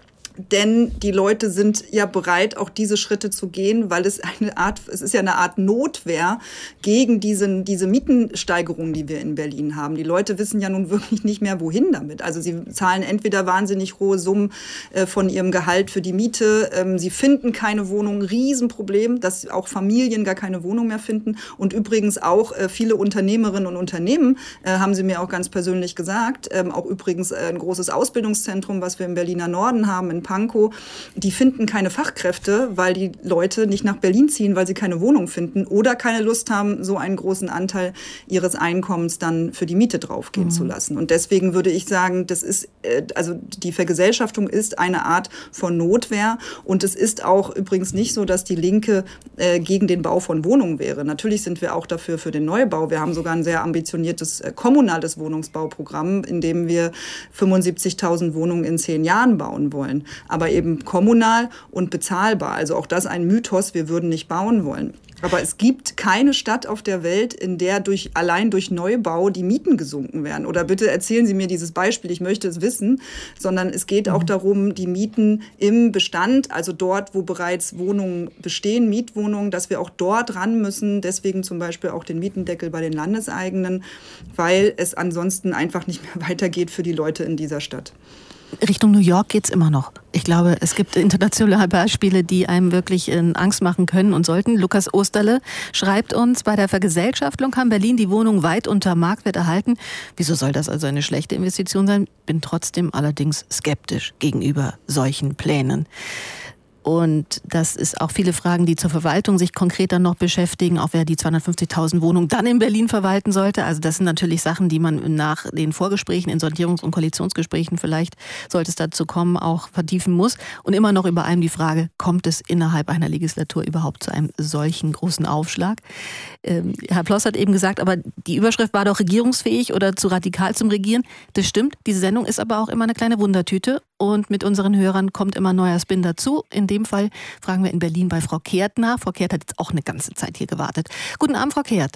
Denn die Leute sind ja bereit, auch diese Schritte zu gehen, weil es eine Art, es ist ja eine Art Notwehr gegen diesen, diese Mietensteigerung, die wir in Berlin haben. Die Leute wissen ja nun wirklich nicht mehr, wohin damit. Also sie zahlen entweder wahnsinnig hohe Summen äh, von ihrem Gehalt für die Miete. Ähm, sie finden keine Wohnung. Riesenproblem, dass auch Familien gar keine Wohnung mehr finden. Und übrigens auch äh, viele Unternehmerinnen und Unternehmen, äh, haben sie mir auch ganz persönlich gesagt, ähm, auch übrigens äh, ein großes Ausbildungszentrum, was wir im Berliner Norden haben, in Pankow, die finden keine Fachkräfte, weil die Leute nicht nach Berlin ziehen, weil sie keine Wohnung finden oder keine Lust haben, so einen großen Anteil ihres Einkommens dann für die Miete draufgehen mhm. zu lassen. Und deswegen würde ich sagen, das ist, also die Vergesellschaftung ist eine Art von Notwehr und es ist auch übrigens nicht so, dass die Linke äh, gegen den Bau von Wohnungen wäre. Natürlich sind wir auch dafür für den Neubau. Wir haben sogar ein sehr ambitioniertes äh, kommunales Wohnungsbauprogramm, in dem wir fünfundsiebzigtausend Wohnungen in zehn Jahren bauen wollen. Aber eben kommunal und bezahlbar. Also auch das ein Mythos, wir würden nicht bauen wollen. Aber es gibt keine Stadt auf der Welt, in der durch, allein durch Neubau die Mieten gesunken werden. Oder bitte erzählen Sie mir dieses Beispiel, ich möchte es wissen. Sondern es geht auch darum, die Mieten im Bestand, also dort, wo bereits Wohnungen bestehen, Mietwohnungen, dass wir auch dort ran müssen. Deswegen zum Beispiel auch den Mietendeckel bei den Landeseigenen, weil es ansonsten einfach nicht mehr weitergeht für die Leute in dieser Stadt. Richtung New York geht's immer noch. Ich glaube, es gibt internationale Beispiele, die einem wirklich Angst machen können und sollten. Lukas Osterle schreibt uns, bei der Vergesellschaftung kann Berlin die Wohnung weit unter Marktwert erhalten. Wieso soll das also eine schlechte Investition sein? Bin trotzdem allerdings skeptisch gegenüber solchen Plänen. Und das ist auch viele Fragen, die zur Verwaltung sich konkret dann noch beschäftigen, auch wer die zweihundertfünfzigtausend Wohnungen dann in Berlin verwalten sollte. Also das sind natürlich Sachen, die man nach den Vorgesprächen, in Sondierungs- und Koalitionsgesprächen vielleicht, sollte es dazu kommen, auch vertiefen muss. Und immer noch über allem die Frage, kommt es innerhalb einer Legislatur überhaupt zu einem solchen großen Aufschlag? Ähm, Herr Ploss hat eben gesagt, aber die Überschrift war doch regierungsfähig oder zu radikal zum Regieren. Das stimmt, diese Sendung ist aber auch immer eine kleine Wundertüte. Und mit unseren Hörern kommt immer neuer Spin dazu. In dem Fall fragen wir in Berlin bei Frau Kehrt nach. Frau Kehrt hat jetzt auch eine ganze Zeit hier gewartet. Guten Abend, Frau Kehrt.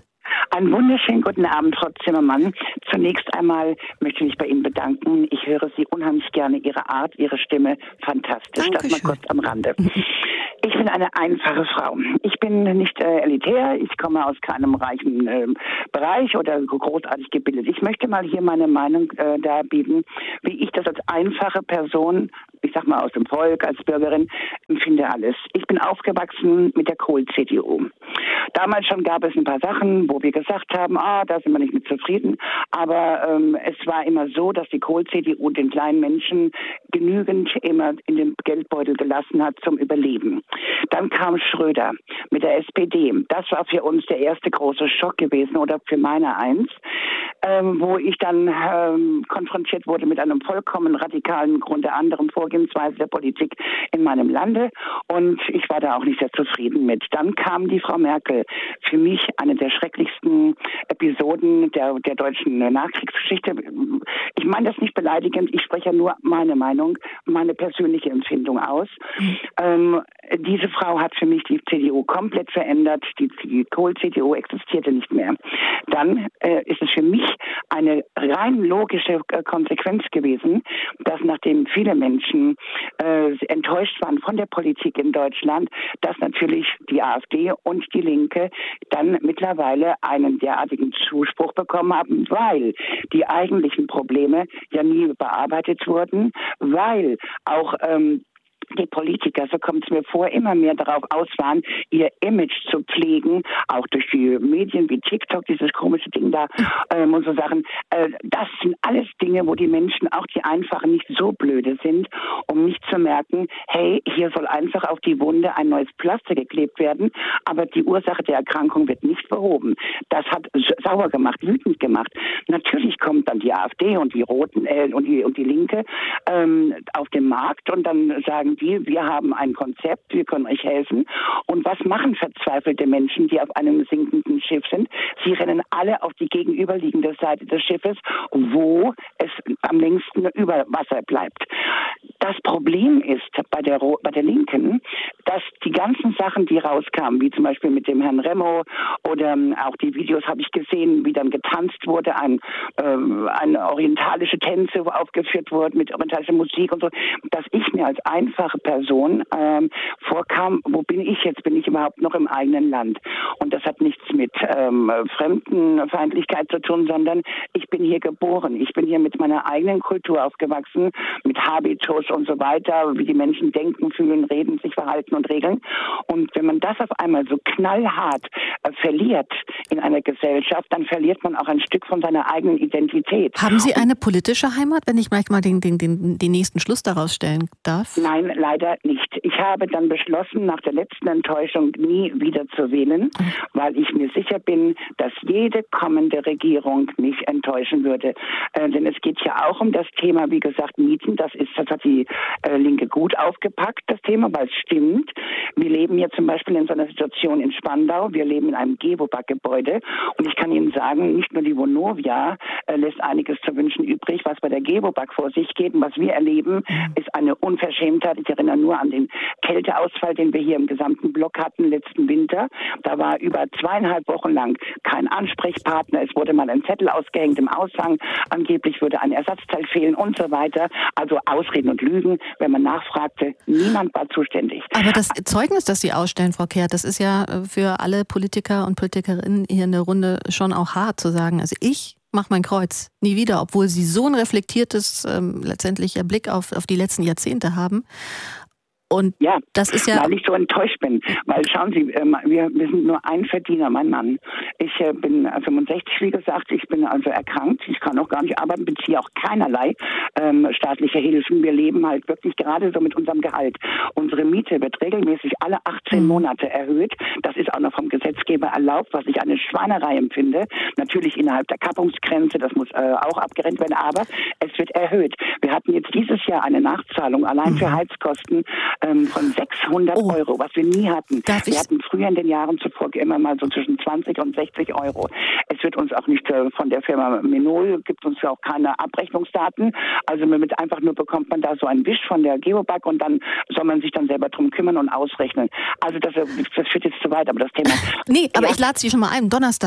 Einen wunderschönen guten Abend, Frau Zimmermann. Zunächst einmal möchte ich mich bei Ihnen bedanken. Ich höre Sie unheimlich gerne, Ihre Art, Ihre Stimme, fantastisch. Dankeschön. Das mal kurz am Rande. Ich bin eine einfache Frau. Ich bin nicht äh, elitär, ich komme aus keinem reichen äh, Bereich oder großartig gebildet. Ich möchte mal hier meine Meinung äh, darbieten, wie ich das als einfache Person, ich sag mal aus dem Volk, als Bürgerin, empfinde alles. Ich bin aufgewachsen mit der Kohl-C D U. Damals schon gab es ein paar Sachen, wo wir gesagt haben, ah, da sind wir nicht mit zufrieden. Aber ähm, es war immer so, dass die Kohl-C D U den kleinen Menschen genügend immer in den Geldbeutel gelassen hat zum Überleben. Dann kam Schröder mit der S P D. Das war für uns der erste große Schock gewesen oder für meine eins, ähm, wo ich dann ähm, konfrontiert wurde mit einem vollkommen radikalen Grund der anderen Vorgehensweise der Politik in meinem Lande und ich war da auch nicht sehr zufrieden mit. Dann kam die Frau Merkel. Für mich eine der schrecklichsten Episoden der, der deutschen Nachkriegsgeschichte. Ich meine das nicht beleidigend, ich spreche nur meine Meinung, meine persönliche Empfindung aus. Mhm. Ähm, diese Frau hat für mich die C D U komplett verändert. Die, die Kohl-C D U existierte nicht mehr. Dann äh, ist es für mich eine rein logische äh, Konsequenz gewesen, dass nachdem viele Menschen äh, enttäuscht waren von der Politik in Deutschland, dass natürlich die AfD und die Linke dann mittlerweile einen derartigen Zuspruch bekommen haben, weil die eigentlichen Probleme ja nie bearbeitet wurden, weil auch ähm, die Politiker, so kommt es mir vor, immer mehr darauf aus waren, ihr Image zu pflegen, auch durch die Medien wie TikTok, dieses komische Ding da ähm, und so Sachen. Äh, das sind alles Dinge, wo die Menschen, auch die Einfachen, nicht so blöde sind, um nicht zu merken, hey, hier soll einfach auf die Wunde ein neues Pflaster geklebt werden, aber die Ursache der Erkrankung wird nicht behoben. Das hat sauer gemacht, wütend gemacht. Natürlich kommt dann die AfD und die Roten äh, und, die, und die Linke ähm, auf den Markt und dann sagen die, wir haben ein Konzept, wir können euch helfen. Und was machen verzweifelte Menschen, die auf einem sinkenden Schiff sind? Sie rennen alle auf die gegenüberliegende Seite des Schiffes, wo es am längsten über Wasser bleibt. Das Problem ist bei der, bei der Linken, dass die ganzen Sachen, die rauskamen, wie zum Beispiel mit dem Herrn Remo oder auch die Videos habe ich gesehen, wie dann getanzt wurde, ein, äh, eine orientalische Tänze aufgeführt wurden mit orientalischer Musik und so, dass ich mir als einfache Person ähm, vorkam, wo bin ich jetzt? Bin ich überhaupt noch im eigenen Land? Und das hat nichts mit ähm, Fremdenfeindlichkeit zu tun, sondern ich bin hier geboren. Ich bin hier mit meiner eigenen Kultur aufgewachsen, mit Habitus und so weiter, wie die Menschen denken, fühlen, reden, sich verhalten und regeln. Und wenn man das auf einmal so knallhart äh, verliert in einer Gesellschaft, dann verliert man auch ein Stück von seiner eigenen Identität. Haben Sie eine politische Heimat, wenn ich manchmal den, den, den, den nächsten Schluss daraus stellen darf? Nein, leider nicht. Ich habe dann beschlossen, nach der letzten Enttäuschung nie wieder zu wählen, weil ich mir sicher bin, dass jede kommende Regierung mich enttäuschen würde. Äh, denn es geht ja auch um das Thema, wie gesagt, Mieten. Das ist, das hat die äh, Linke gut aufgepackt, das Thema, weil es stimmt. Wir leben hier zum Beispiel in so einer Situation in Spandau. Wir leben in einem Gewobag-Gebäude. Und ich kann Ihnen sagen, nicht nur die Vonovia äh, lässt einiges zu wünschen übrig, was bei der Gewobag vor sich geht. Und was wir erleben, ist eine Unverschämtheit. Ich erinnere nur an den Kälteausfall, den wir hier im gesamten Block hatten letzten Winter. Da war über zweieinhalb Wochen lang kein Ansprechpartner. Es wurde mal ein Zettel ausgehängt im Aushang. Angeblich würde ein Ersatzteil fehlen und so weiter. Also Ausreden und Lügen. Wenn man nachfragte, niemand war zuständig. Aber das Zeugnis, das Sie ausstellen, Frau Kehrt, das ist ja für alle Politiker und Politikerinnen hier in der Runde schon auch hart zu sagen. Also ich mach mein Kreuz nie wieder, obwohl Sie so ein reflektiertes ähm, letztendlich Blick auf, auf die letzten Jahrzehnte haben. Und ja, das ist ja, weil ich so enttäuscht bin. Weil schauen Sie, ähm, wir, wir sind nur ein Verdiener, mein Mann. Ich äh, bin fünfundsechzig, wie gesagt, ich bin also erkrankt. Ich kann auch gar nicht arbeiten, beziehe auch keinerlei ähm, staatliche Hilfen. Wir leben halt wirklich gerade so mit unserem Gehalt. Unsere Miete wird regelmäßig alle achtzehn Monate erhöht. Das ist auch noch vom Gesetzgeber erlaubt, was ich eine Schweinerei empfinde. Natürlich innerhalb der Kappungsgrenze, das muss äh, auch abgerechnet werden, aber es wird erhöht. Wir hatten jetzt dieses Jahr eine Nachzahlung allein für Heizkosten von sechshundert oh. Euro, was wir nie hatten. Darf wir ich? hatten früher in den Jahren zuvor immer mal so zwischen zwanzig und sechzig Euro. Es wird uns auch nicht äh, von der Firma Menol, gibt uns ja auch keine Abrechnungsdaten. Also mit einfach nur bekommt man da so einen Wisch von der Gewobag und dann soll man sich dann selber drum kümmern und ausrechnen. Also das, das führt jetzt zu weit, aber das Thema... Nee, aber ja. ich lade Sie schon mal ein, Donnerstag.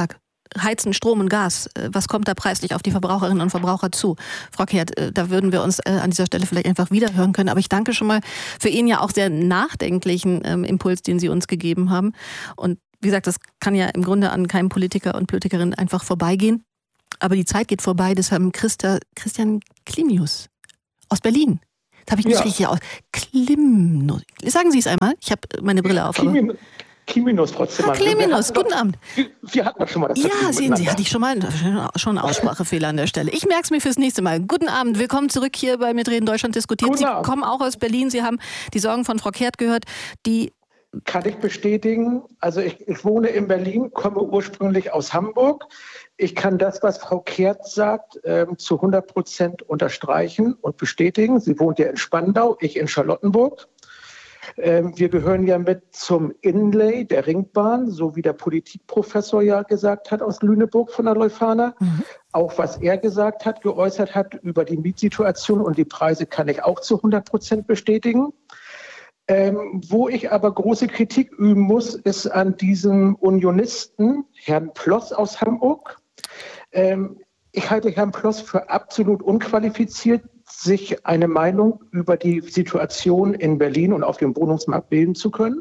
heizen, Strom und Gas. Was kommt da preislich auf die Verbraucherinnen und Verbraucher zu? Frau Kehrt, da würden wir uns an dieser Stelle vielleicht einfach wiederhören können. Aber ich danke schon mal für Ihren ja auch sehr nachdenklichen ähm, Impuls, den Sie uns gegeben haben. Und wie gesagt, das kann ja im Grunde an keinem Politiker und Politikerin einfach vorbeigehen. Aber die Zeit geht vorbei. Das haben Christa, Christian Klimius aus Berlin. Das habe ich nicht ja. richtig aus. Klimnus. Sagen Sie es einmal. Ich habe meine Brille auf. Klimin, Kliminus, Frau Zimmermann. Ah, Kliminus, guten doch, Abend. Wir, wir hatten doch schon mal das. Ja, sehen Sie, hatte ich schon mal schon einen Aussprachefehler an der Stelle. Ich merke es mir fürs nächste Mal. Guten Abend, willkommen zurück hier bei Mitreden Deutschland diskutiert. Guten Sie Abend. Kommen auch aus Berlin. Sie haben die Sorgen von Frau Kehrt gehört, die... Kann ich bestätigen. Also ich, ich wohne in Berlin, komme ursprünglich aus Hamburg. Ich kann das, was Frau Kehrt sagt, ähm, zu hundert Prozent unterstreichen und bestätigen. Sie wohnt ja in Spandau, ich in Charlottenburg. Ähm, wir gehören ja mit zum Inlay der Ringbahn, so wie der Politikprofessor ja gesagt hat aus Lüneburg von der Leuphana. Mhm. Auch was er gesagt hat, geäußert hat über die Mietsituation und die Preise, kann ich auch zu hundert Prozent bestätigen. Ähm, wo ich aber große Kritik üben muss, ist an diesem Unionisten, Herrn Ploss aus Hamburg. Ähm, ich halte Herrn Ploss für absolut unqualifiziert, sich eine Meinung über die Situation in Berlin und auf dem Wohnungsmarkt bilden zu können.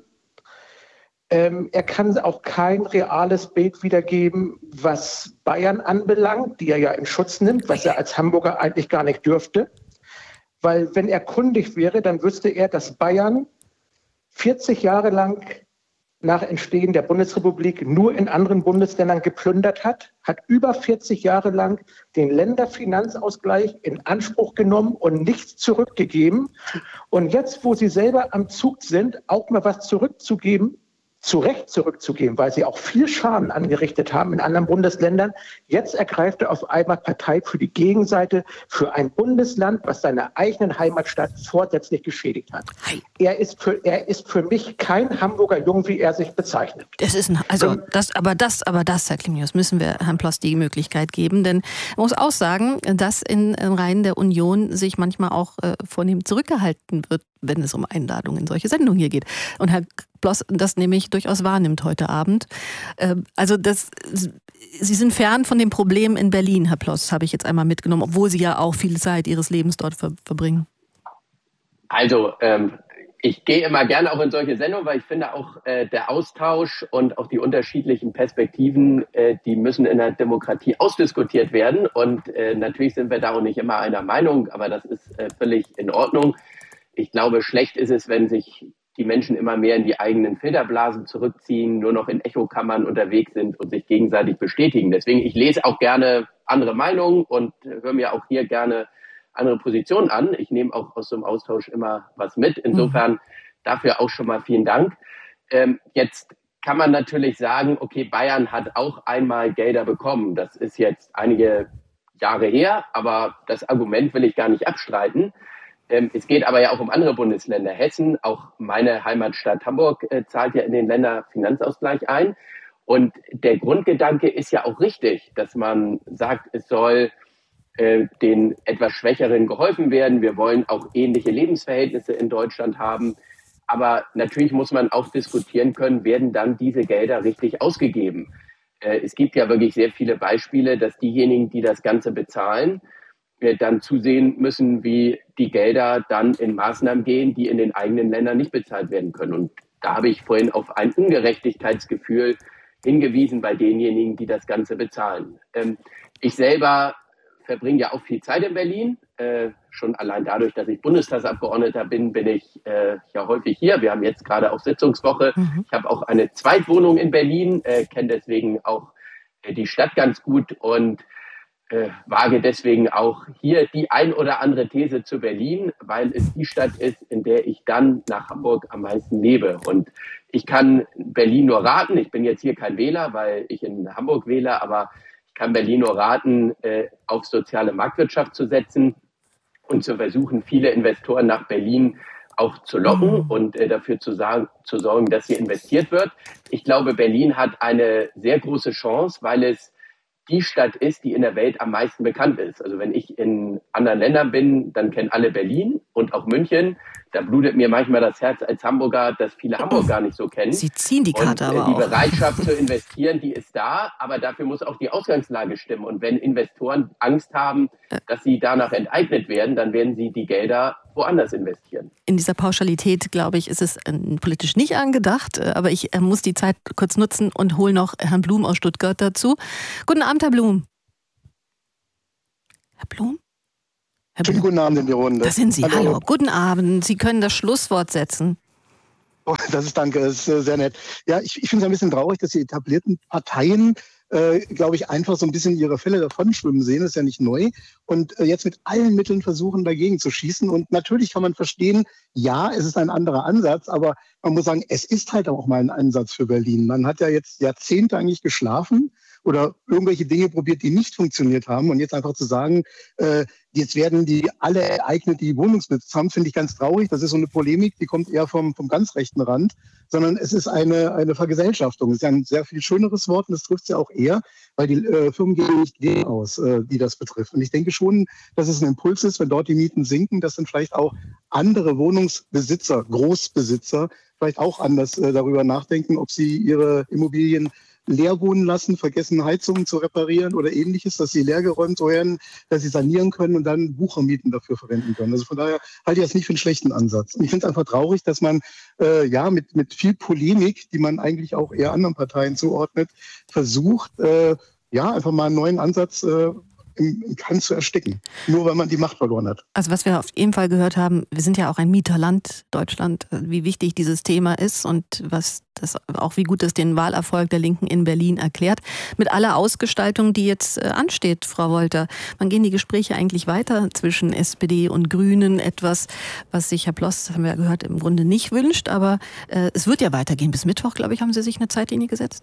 Ähm, er kann auch kein reales Bild wiedergeben, was Bayern anbelangt, die er ja in Schutz nimmt, was er als Hamburger eigentlich gar nicht dürfte. Weil wenn er kundig wäre, dann wüsste er, dass Bayern vierzig Jahre lang nach Entstehen der Bundesrepublik nur in anderen Bundesländern geplündert hat, hat über vierzig Jahre lang den Länderfinanzausgleich in Anspruch genommen und nichts zurückgegeben. Und jetzt, wo sie selber am Zug sind, auch mal was zurückzugeben, zu Recht zurückzugeben, weil sie auch viel Schaden angerichtet haben in anderen Bundesländern. Jetzt ergreift er auf einmal Partei für die Gegenseite, für ein Bundesland, was seine eigenen Heimatstadt vorsätzlich geschädigt hat. Er ist für, er ist für mich kein Hamburger Jung, wie er sich bezeichnet. Das ist ein, also das, aber das, aber das, Herr Klimius, müssen wir Herrn Ploss die Möglichkeit geben, denn man muss auch sagen, dass in Reihen der Union sich manchmal auch äh, vornehm zurückgehalten wird, wenn es um Einladungen in solche Sendungen hier geht. Und Herr Ploss das nämlich durchaus wahrnimmt heute Abend. Also das, Sie sind fern von dem Problem in Berlin, Herr Ploss, habe ich jetzt einmal mitgenommen, obwohl Sie ja auch viel Zeit Ihres Lebens dort ver- verbringen. Also ähm, ich gehe immer gerne auch in solche Sendungen, weil ich finde auch äh, der Austausch und auch die unterschiedlichen Perspektiven, äh, die müssen in der Demokratie ausdiskutiert werden. Und äh, natürlich sind wir da auch nicht immer einer Meinung, aber das ist äh, völlig in Ordnung. Ich glaube, schlecht ist es, wenn sich die Menschen immer mehr in die eigenen Filterblasen zurückziehen, nur noch in Echokammern unterwegs sind und sich gegenseitig bestätigen. Deswegen, ich lese auch gerne andere Meinungen und höre mir auch hier gerne andere Positionen an. Ich nehme auch aus so einem Austausch immer was mit. Insofern dafür auch schon mal vielen Dank. Ähm, jetzt kann man natürlich sagen, okay, Bayern hat auch einmal Gelder bekommen. Das ist jetzt einige Jahre her, aber das Argument will ich gar nicht abstreiten. Es geht aber ja auch um andere Bundesländer. Hessen, auch meine Heimatstadt Hamburg, äh, zahlt ja in den Länderfinanzausgleich ein. Und der Grundgedanke ist ja auch richtig, dass man sagt, es soll äh, den etwas Schwächeren geholfen werden. Wir wollen auch ähnliche Lebensverhältnisse in Deutschland haben. Aber natürlich muss man auch diskutieren können, werden dann diese Gelder richtig ausgegeben? Äh, es gibt ja wirklich sehr viele Beispiele, dass diejenigen, die das Ganze bezahlen, dann zusehen müssen, wie die Gelder dann in Maßnahmen gehen, die in den eigenen Ländern nicht bezahlt werden können. Und da habe ich vorhin auf ein Ungerechtigkeitsgefühl hingewiesen bei denjenigen, die das Ganze bezahlen. Ähm, ich selber verbringe ja auch viel Zeit in Berlin. Äh, schon allein dadurch, dass ich Bundestagsabgeordneter bin, bin ich äh, ja häufig hier. Wir haben jetzt gerade auch Sitzungswoche. Mhm. Ich habe auch eine Zweitwohnung in Berlin, äh, kenne deswegen auch äh, die Stadt ganz gut und Äh, wage deswegen auch hier die ein oder andere These zu Berlin, weil es die Stadt ist, in der ich dann nach Hamburg am meisten lebe. Und ich kann Berlin nur raten, ich bin jetzt hier kein Wähler, weil ich in Hamburg wähle, aber ich kann Berlin nur raten, äh, auf soziale Marktwirtschaft zu setzen und zu versuchen, viele Investoren nach Berlin auch zu locken und äh, dafür zu, sagen, zu sorgen, dass hier investiert wird. Ich glaube, Berlin hat eine sehr große Chance, weil es die Stadt ist, die in der Welt am meisten bekannt ist. Also wenn ich in anderen Ländern bin, dann kennen alle Berlin und auch München. da blutet mir manchmal das Herz als Hamburger, dass viele Hamburg gar nicht so kennen. Sie ziehen die Karte und, äh, aber die auch. Die Bereitschaft zu investieren, die ist da, aber dafür muss auch die Ausgangslage stimmen. Und wenn Investoren Angst haben, dass sie danach enteignet werden, dann werden sie die Gelder woanders investieren. In dieser Pauschalität, glaube ich, ist es äh, politisch nicht angedacht, äh, aber ich äh, muss die Zeit kurz nutzen und hole noch Herrn Blum aus Stuttgart dazu. Guten Abend, Herr Blum. Herr Blum? Herr Blum? Guten Abend in die Runde. Da sind Sie. Hallo. Hallo. Guten Abend. Sie können das Schlusswort setzen. Oh, das ist danke, das ist sehr nett. Ja, ich, ich finde es ein bisschen traurig, dass die etablierten Parteien, äh, glaube ich, einfach so ein bisschen ihre Fälle davon schwimmen sehen. Das ist ja nicht neu. Und äh, jetzt mit allen Mitteln versuchen, dagegen zu schießen. Und natürlich kann man verstehen, ja, es ist ein anderer Ansatz, aber man muss sagen, es ist halt auch mal ein Ansatz für Berlin. Man hat ja jetzt Jahrzehnte eigentlich geschlafen oder irgendwelche Dinge probiert, die nicht funktioniert haben. Und jetzt einfach zu sagen, äh, jetzt werden die alle ereignet, die Wohnungsbesitz haben, finde ich ganz traurig. Das ist so eine Polemik, die kommt eher vom, vom ganz rechten Rand, sondern es ist eine, eine Vergesellschaftung. Es ist ja ein sehr viel schöneres Wort und das trifft es ja auch eher, weil die äh, Firmen gehen nicht denen aus, äh, die das betrifft. Und ich denke schon, dass es ein Impuls ist, wenn dort die Mieten sinken, dass dann vielleicht auch andere Wohnungsbesitzer, Großbesitzer, vielleicht auch anders äh, darüber nachdenken, ob sie ihre Immobilien leer wohnen lassen, vergessen Heizungen zu reparieren oder ähnliches, dass sie leergeräumt werden, dass sie sanieren können und dann Buchermieten dafür verwenden können. Also von daher halte ich das nicht für einen schlechten Ansatz. Und ich finde es einfach traurig, dass man äh, ja mit, mit viel Polemik, die man eigentlich auch eher anderen Parteien zuordnet, versucht, äh, ja einfach mal einen neuen Ansatz äh, im, im Kern zu ersticken, nur weil man die Macht verloren hat. Also was wir auf jeden Fall gehört haben, wir sind ja auch ein Mieterland, Deutschland, wie wichtig dieses Thema ist und was das auch wie gut es den Wahlerfolg der Linken in Berlin erklärt. Mit aller Ausgestaltung, die jetzt äh, ansteht, Frau Wolter, wann gehen die Gespräche eigentlich weiter zwischen S P D und Grünen? Etwas, was sich Herr Ploss, das haben wir ja gehört, im Grunde nicht wünscht, aber äh, es wird ja weitergehen. Bis Mittwoch, glaube ich, haben Sie sich eine Zeitlinie gesetzt?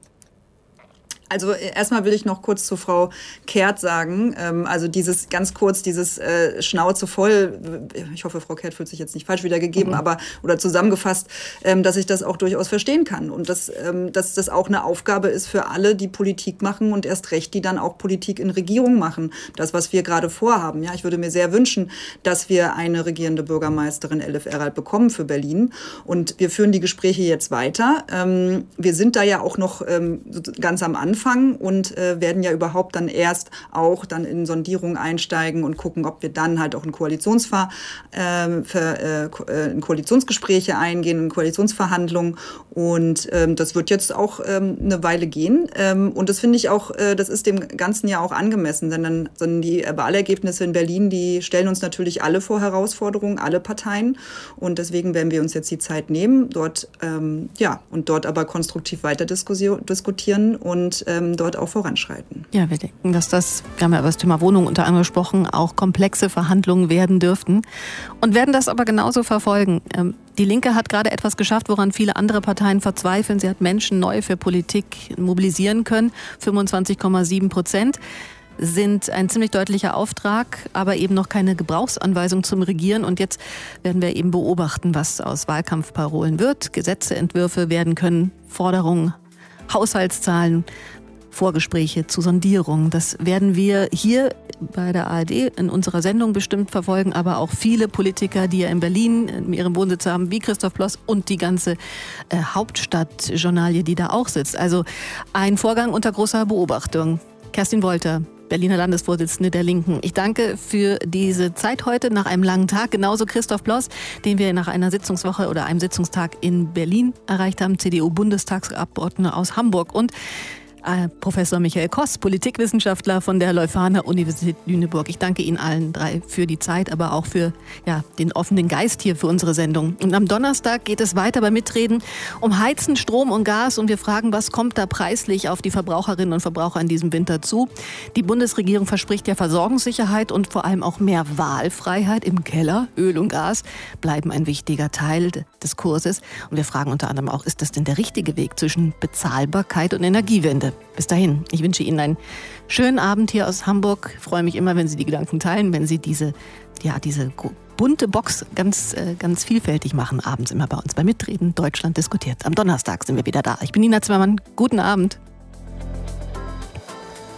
Also erstmal will ich noch kurz zu Frau Kehrt sagen, ähm, also dieses ganz kurz, dieses äh, Schnauze voll, ich hoffe, Frau Kehrt fühlt sich jetzt nicht falsch wiedergegeben, mhm. aber oder zusammengefasst, ähm, dass ich das auch durchaus verstehen kann und dass, ähm, dass das auch eine Aufgabe ist für alle, die Politik machen und erst recht, die dann auch Politik in Regierung machen. Das, was wir gerade vorhaben. Ja, ich würde mir sehr wünschen, dass wir eine regierende Bürgermeisterin Elif Eralt bekommen für Berlin und wir führen die Gespräche jetzt weiter. Ähm, wir sind da ja auch noch ähm, ganz am Anfang. Und äh, werden ja überhaupt dann erst auch dann in Sondierungen einsteigen und gucken, ob wir dann halt auch in, Koalitionsver äh, für, äh, in Koalitionsgespräche eingehen, in Koalitionsverhandlungen. Und ähm, das wird jetzt auch ähm, eine Weile gehen. Ähm, und das finde ich auch, äh, das ist dem Ganzen ja auch angemessen. Denn dann, sondern die Wahlergebnisse in Berlin, die stellen uns natürlich alle vor Herausforderungen, alle Parteien. Und deswegen werden wir uns jetzt die Zeit nehmen, dort ähm, ja und dort aber konstruktiv weiter diskutieren und ähm, dort auch voranschreiten. Ja, wir denken, dass das, wir haben ja über das Thema Wohnung unter anderem gesprochen, auch komplexe Verhandlungen werden dürften und werden das aber genauso verfolgen. Ähm, die Linke hat gerade etwas geschafft, woran viele andere Parteien verzweifeln. Sie hat Menschen neu für Politik mobilisieren können. fünfundzwanzig Komma sieben Prozent sind ein ziemlich deutlicher Auftrag, aber eben noch keine Gebrauchsanweisung zum Regieren. Und jetzt werden wir eben beobachten, was aus Wahlkampfparolen wird. Gesetzeentwürfe werden können, Forderungen, Haushaltszahlen, Vorgespräche zu Sondierungen. Das werden wir hier bei der A R D in unserer Sendung bestimmt verfolgen, aber auch viele Politiker, die ja in Berlin ihren Wohnsitz haben, wie Christoph Ploss und die ganze äh, Hauptstadtjournalie, die da auch sitzt. Also ein Vorgang unter großer Beobachtung. Kerstin Wolter, Berliner Landesvorsitzende der Linken. Ich danke für diese Zeit heute nach einem langen Tag. Genauso Christoph Ploss, den wir nach einer Sitzungswoche oder einem Sitzungstag in Berlin erreicht haben, C D U-Bundestagsabgeordneter aus Hamburg. Und äh, Professor Michael Koss, Politikwissenschaftler von der Leuphana Universität Lüneburg. Ich danke Ihnen allen drei für die Zeit, aber auch für ja, den offenen Geist hier für unsere Sendung. Und am Donnerstag geht es weiter beim Mitreden um Heizen, Strom und Gas. Und wir fragen, was kommt da preislich auf die Verbraucherinnen und Verbraucher in diesem Winter zu? Die Bundesregierung verspricht ja Versorgungssicherheit und vor allem auch mehr Wahlfreiheit im Keller. Öl und Gas bleiben ein wichtiger Teil des Kurses. Und wir fragen unter anderem auch, ist das denn der richtige Weg zwischen Bezahlbarkeit und Energiewende? Bis dahin, ich wünsche Ihnen einen schönen Abend hier aus Hamburg. Ich freue mich immer, wenn Sie die Gedanken teilen, wenn Sie diese, ja, diese bunte Box ganz, ganz vielfältig machen, abends immer bei uns bei Mitreden. Deutschland diskutiert. Am Donnerstag sind wir wieder da. Ich bin Nina Zimmermann. Guten Abend.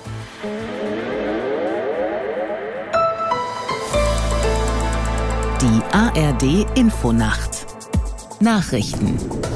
Die Die A R D Infonacht Nachrichten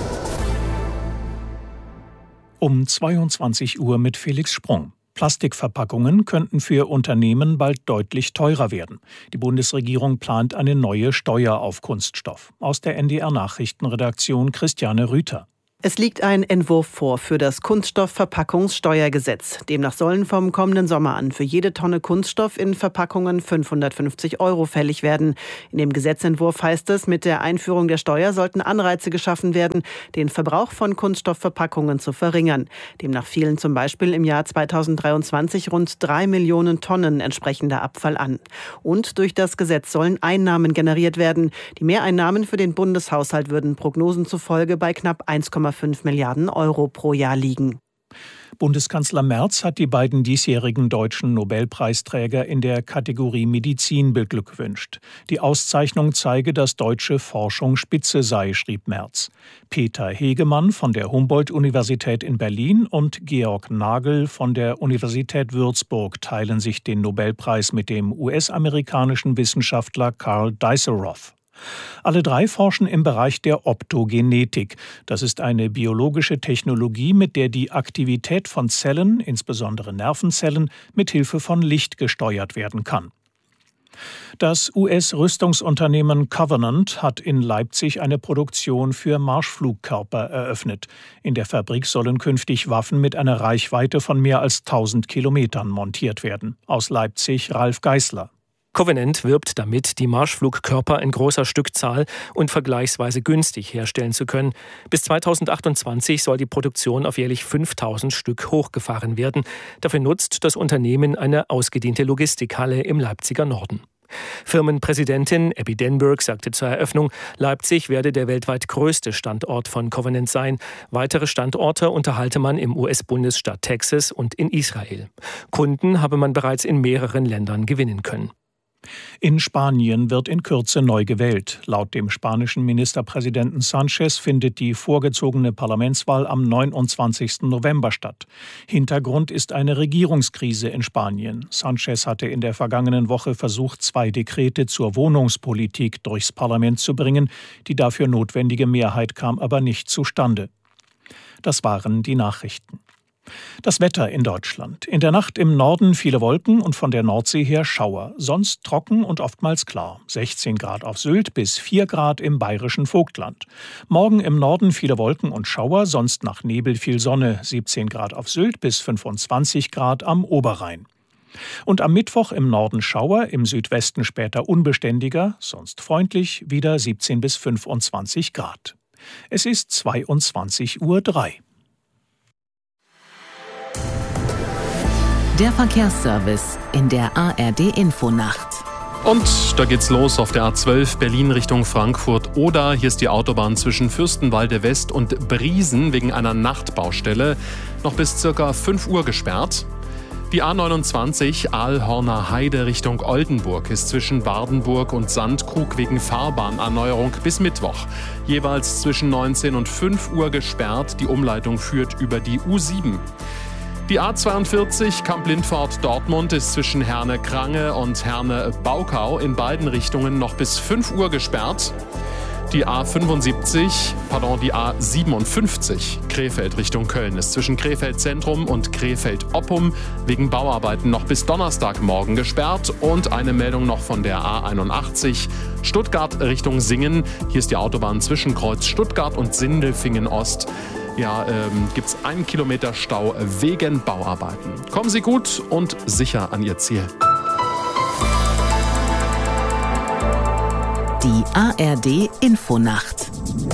um zweiundzwanzig Uhr mit Felix Sprung. Plastikverpackungen könnten für Unternehmen bald deutlich teurer werden. Die Bundesregierung plant eine neue Steuer auf Kunststoff. Aus der N D R-Nachrichtenredaktion Christiane Rüther. Es liegt ein Entwurf vor für das Kunststoffverpackungssteuergesetz. Demnach sollen vom kommenden Sommer an für jede Tonne Kunststoff in Verpackungen fünfhundertfünfzig Euro fällig werden. In dem Gesetzentwurf heißt es, mit der Einführung der Steuer sollten Anreize geschaffen werden, den Verbrauch von Kunststoffverpackungen zu verringern. Demnach fielen zum Beispiel im Jahr zweitausenddreiundzwanzig rund drei Millionen Tonnen entsprechender Abfall an. Und durch das Gesetz sollen Einnahmen generiert werden. Die Mehreinnahmen für den Bundeshaushalt würden Prognosen zufolge bei knapp eins Komma fünf Milliarden Euro pro Jahr liegen. Bundeskanzler Merz hat die beiden diesjährigen deutschen Nobelpreisträger in der Kategorie Medizin beglückwünscht. Die Auszeichnung zeige, dass deutsche Forschung Spitze sei, schrieb Merz. Peter Hegemann von der Humboldt-Universität in Berlin und Georg Nagel von der Universität Würzburg teilen sich den Nobelpreis mit dem U S-amerikanischen Wissenschaftler Carl Deisseroth. Alle drei forschen im Bereich der Optogenetik. Das ist eine biologische Technologie, mit der die Aktivität von Zellen, insbesondere Nervenzellen, mit Hilfe von Licht gesteuert werden kann. Das U S-Rüstungsunternehmen Covenant hat in Leipzig eine Produktion für Marschflugkörper eröffnet. In der Fabrik sollen künftig Waffen mit einer Reichweite von mehr als tausend Kilometern montiert werden. Aus Leipzig Ralf Geißler. Covenant wirbt damit, die Marschflugkörper in großer Stückzahl und vergleichsweise günstig herstellen zu können. Bis zweitausendachtundzwanzig soll die Produktion auf jährlich fünftausend Stück hochgefahren werden. Dafür nutzt das Unternehmen eine ausgedehnte Logistikhalle im Leipziger Norden. Firmenpräsidentin Abby Denburg sagte zur Eröffnung, Leipzig werde der weltweit größte Standort von Covenant sein. Weitere Standorte unterhalte man im U S-Bundesstaat Texas und in Israel. Kunden habe man bereits in mehreren Ländern gewinnen können. In Spanien wird in Kürze neu gewählt. Laut dem spanischen Ministerpräsidenten Sánchez findet die vorgezogene Parlamentswahl am neunundzwanzigsten November statt. Hintergrund ist eine Regierungskrise in Spanien. Sánchez hatte in der vergangenen Woche versucht, zwei Dekrete zur Wohnungspolitik durchs Parlament zu bringen. Die dafür notwendige Mehrheit kam aber nicht zustande. Das waren die Nachrichten. Das Wetter in Deutschland. In der Nacht im Norden viele Wolken und von der Nordsee her Schauer. Sonst trocken und oftmals klar. sechzehn Grad auf Sylt bis vier Grad im bayerischen Vogtland. Morgen im Norden viele Wolken und Schauer, sonst nach Nebel viel Sonne. siebzehn Grad auf Sylt bis fünfundzwanzig Grad am Oberrhein. Und am Mittwoch im Norden Schauer, im Südwesten später unbeständiger, sonst freundlich, wieder siebzehn bis fünfundzwanzig Grad. Es ist zweiundzwanzig Uhr drei. Der Verkehrsservice in der A R D Infonacht. Und da geht's los auf der A zwölf Berlin Richtung Frankfurt oder hier ist die Autobahn zwischen Fürstenwalde West und Briesen wegen einer Nachtbaustelle noch bis circa fünf Uhr gesperrt. Die A neunundzwanzig Aalhorner Heide Richtung Oldenburg ist zwischen Wardenburg und Sandkrug wegen Fahrbahnerneuerung bis Mittwoch jeweils zwischen neunzehn und fünf Uhr gesperrt. Die Umleitung führt über die U sieben. Die A zweiundvierzig Kamp-Lindfort-Dortmund ist zwischen Herne-Krange und Herne-Baukau in beiden Richtungen noch bis fünf Uhr gesperrt. Die A fünfundsiebzig, pardon, die A siebenundfünfzig Krefeld Richtung Köln ist zwischen Krefeld Zentrum und Krefeld Oppum wegen Bauarbeiten noch bis Donnerstagmorgen gesperrt. Und eine Meldung noch von der A einundachtzig Stuttgart Richtung Singen. Hier ist die Autobahn zwischen Kreuz Stuttgart und Sindelfingen Ost. Ja, ähm, gibt es einen Kilometer Stau wegen Bauarbeiten. Kommen Sie gut und sicher an Ihr Ziel. Die A R D Infonacht.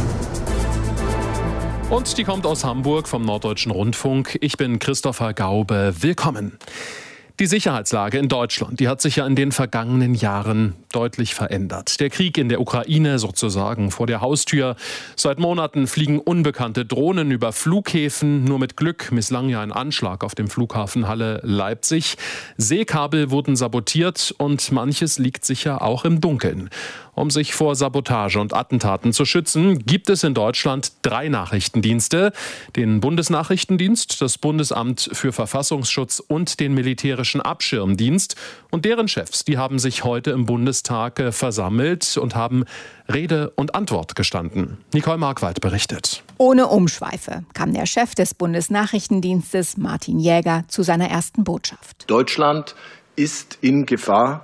Und die kommt aus Hamburg vom Norddeutschen Rundfunk. Ich bin Christopher Gaube. Willkommen. Die Sicherheitslage in Deutschland, die hat sich ja in den vergangenen Jahren deutlich verändert. Der Krieg in der Ukraine sozusagen vor der Haustür. Seit Monaten fliegen unbekannte Drohnen über Flughäfen. Nur mit Glück misslang ja ein Anschlag auf dem Flughafen Halle Leipzig. Seekabel wurden sabotiert und manches liegt sicher auch im Dunkeln. Um sich vor Sabotage und Attentaten zu schützen, gibt es in Deutschland drei Nachrichtendienste. Den Bundesnachrichtendienst, das Bundesamt für Verfassungsschutz und den Militärischen Abschirmdienst. Und deren Chefs, die haben sich heute im Bundestag versammelt und haben Rede und Antwort gestanden. Nicole Markwald berichtet. Ohne Umschweife kam der Chef des Bundesnachrichtendienstes, Martin Jäger, zu seiner ersten Botschaft. Deutschland ist in Gefahr,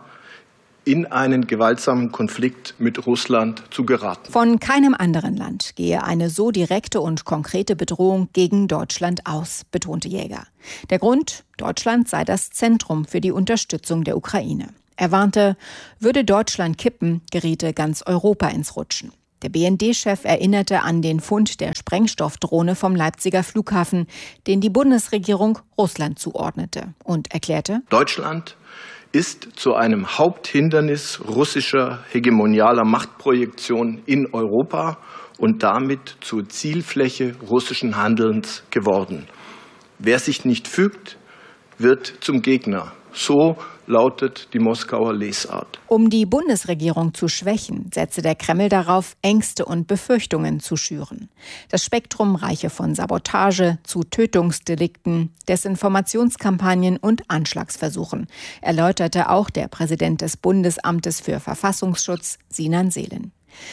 in einen gewaltsamen Konflikt mit Russland zu geraten. Von keinem anderen Land gehe eine so direkte und konkrete Bedrohung gegen Deutschland aus, betonte Jäger. Der Grund: Deutschland sei das Zentrum für die Unterstützung der Ukraine. Er warnte, würde Deutschland kippen, geriete ganz Europa ins Rutschen. Der B N D-Chef erinnerte an den Fund der Sprengstoffdrohne vom Leipziger Flughafen, den die Bundesregierung Russland zuordnete, und erklärte: Deutschland ist zu einem Haupthindernis russischer hegemonialer Machtprojektion in Europa und damit zur Zielfläche russischen Handelns geworden. Wer sich nicht fügt, wird zum Gegner. So lautet die Moskauer Lesart. Um die Bundesregierung zu schwächen, setze der Kreml darauf, Ängste und Befürchtungen zu schüren. Das Spektrum reiche von Sabotage zu Tötungsdelikten, Desinformationskampagnen und Anschlagsversuchen, erläuterte auch der Präsident des Bundesamtes für Verfassungsschutz, Sinan Seelen.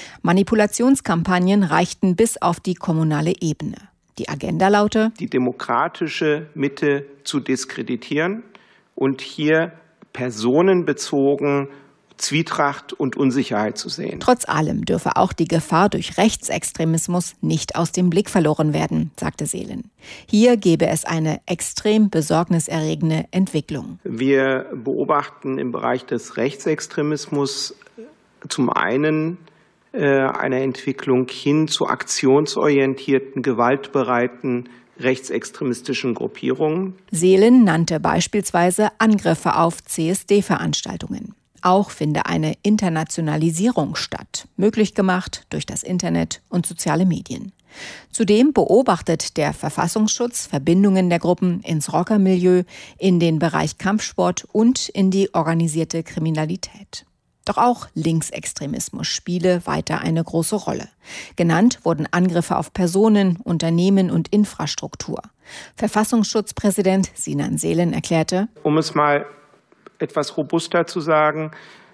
Manipulationskampagnen reichten bis auf die kommunale Ebene. Die Agenda laute: die demokratische Mitte zu diskreditieren und hier personenbezogen Zwietracht und Unsicherheit zu sehen. Trotz allem dürfe auch die Gefahr durch Rechtsextremismus nicht aus dem Blick verloren werden, sagte Seelen. Hier gebe es eine extrem besorgniserregende Entwicklung. Wir beobachten im Bereich des Rechtsextremismus zum einen äh, eine Entwicklung hin zu aktionsorientierten, gewaltbereiten rechtsextremistischen Gruppierungen. Seelen nannte beispielsweise Angriffe auf C S D-Veranstaltungen. Auch finde eine Internationalisierung statt, möglich gemacht durch das Internet und soziale Medien. Zudem beobachtet der Verfassungsschutz Verbindungen der Gruppen ins Rockermilieu, in den Bereich Kampfsport und in die organisierte Kriminalität. Doch auch Linksextremismus spiele weiter eine große Rolle. Genannt wurden Angriffe auf Personen, Unternehmen und Infrastruktur. Verfassungsschutzpräsident Sinan Seelen erklärte: Um es mal etwas robuster zu sagen,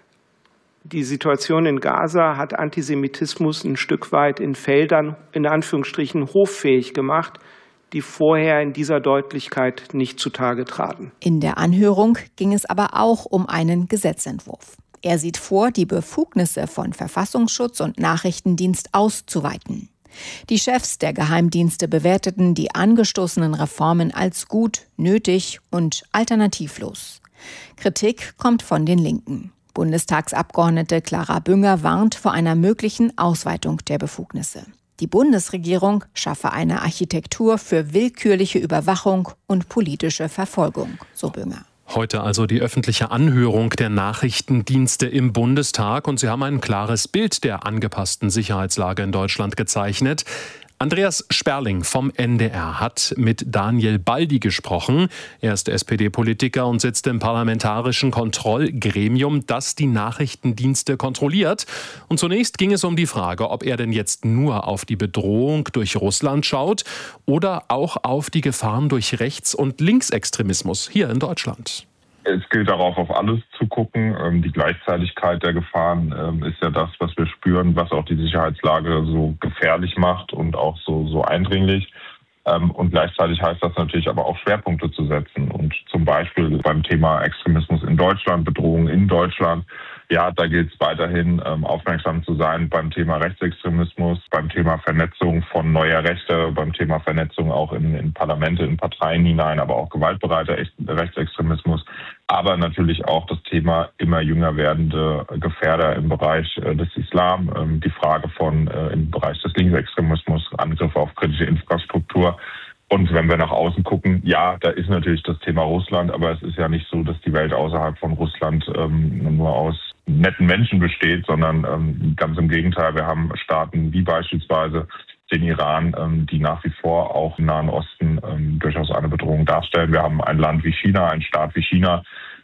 die Situation in Gaza hat Antisemitismus ein Stück weit in Feldern, in Anführungsstrichen, hoffähig gemacht, die vorher in dieser Deutlichkeit nicht zutage traten. In der Anhörung ging es aber auch um einen Gesetzentwurf. Er sieht vor, die Befugnisse von Verfassungsschutz und Nachrichtendienst auszuweiten. Die Chefs der Geheimdienste bewerteten die angestoßenen Reformen als gut, nötig und alternativlos. Kritik kommt von den Linken. Bundestagsabgeordnete Clara Bünger warnt vor einer möglichen Ausweitung der Befugnisse. Die Bundesregierung schaffe eine Architektur für willkürliche Überwachung und politische Verfolgung, so Bünger. Heute also die öffentliche Anhörung der Nachrichtendienste im Bundestag und sie haben ein klares Bild der angepassten Sicherheitslage in Deutschland gezeichnet. Andreas Sperling vom N D R hat mit Daniel Baldi gesprochen. Er ist S P D-Politiker und sitzt im parlamentarischen Kontrollgremium, das die Nachrichtendienste kontrolliert. Und zunächst ging es um die Frage, ob er denn jetzt nur auf die Bedrohung durch Russland schaut oder auch auf die Gefahren durch Rechts- und Linksextremismus hier in Deutschland. Es gilt darauf, auf alles zu gucken. Die Gleichzeitigkeit der Gefahren ist ja das, was wir spüren, was auch die Sicherheitslage so gefährlich macht und auch so, so eindringlich. Und gleichzeitig heißt das natürlich aber auch Schwerpunkte zu setzen. Und zum Beispiel beim Thema Extremismus in Deutschland, Bedrohung in Deutschland, ja, da gilt es weiterhin ähm, aufmerksam zu sein beim Thema Rechtsextremismus, beim Thema Vernetzung von neuer Rechte, beim Thema Vernetzung auch in, in Parlamente, in Parteien hinein, aber auch gewaltbereiter Rechtsextremismus, aber natürlich auch das Thema immer jünger werdende Gefährder im Bereich äh, des Islam, ähm, die Frage von äh, im Bereich des Linksextremismus, Angriffe auf kritische Infrastruktur. Und wenn wir nach außen gucken, ja, da ist natürlich das Thema Russland, aber es ist ja nicht so, dass die Welt außerhalb von Russland ähm, nur aus netten Menschen besteht, sondern ähm, ganz im Gegenteil. Wir haben Staaten wie beispielsweise den Iran, ähm, die nach wie vor auch im Nahen Osten ähm, durchaus eine Bedrohung darstellen. Wir haben ein Land wie China, ein Staat wie China,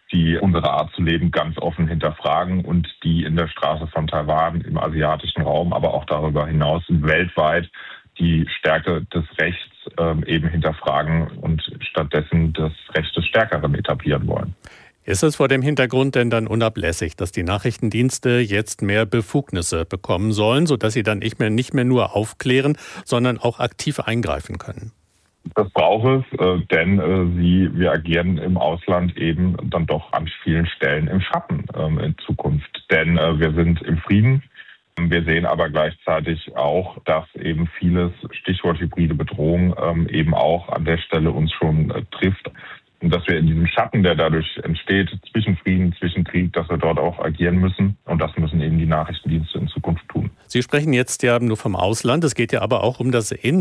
die unsere Art zu leben ganz offen hinterfragen und die in der Straße von Taiwan, im asiatischen Raum, aber auch darüber hinaus weltweit die Stärke des Rechts ähm, eben hinterfragen und stattdessen das Recht des Stärkeren etablieren wollen. Ist es vor dem Hintergrund denn dann unablässig, dass die Nachrichtendienste jetzt mehr Befugnisse bekommen sollen, sodass sie dann nicht mehr, nicht mehr nur aufklären, sondern auch aktiv eingreifen können? Das braucht es, äh, denn äh, sie, wir agieren im Ausland eben dann doch an vielen Stellen im Schatten ähm, in Zukunft. Denn äh, wir sind im Frieden. Wir sehen aber gleichzeitig auch, dass eben vieles, Stichwort hybride Bedrohung, ähm, eben auch an der Stelle uns schon äh, trifft. Und dass wir in diesem Schatten, der dadurch entsteht, zwischen Frieden, zwischen Krieg, dass wir dort auch agieren müssen. Und das müssen eben die Nachrichtendienste in Zukunft tun. Sie sprechen jetzt ja nur vom Ausland. Es geht ja aber auch um das Inland.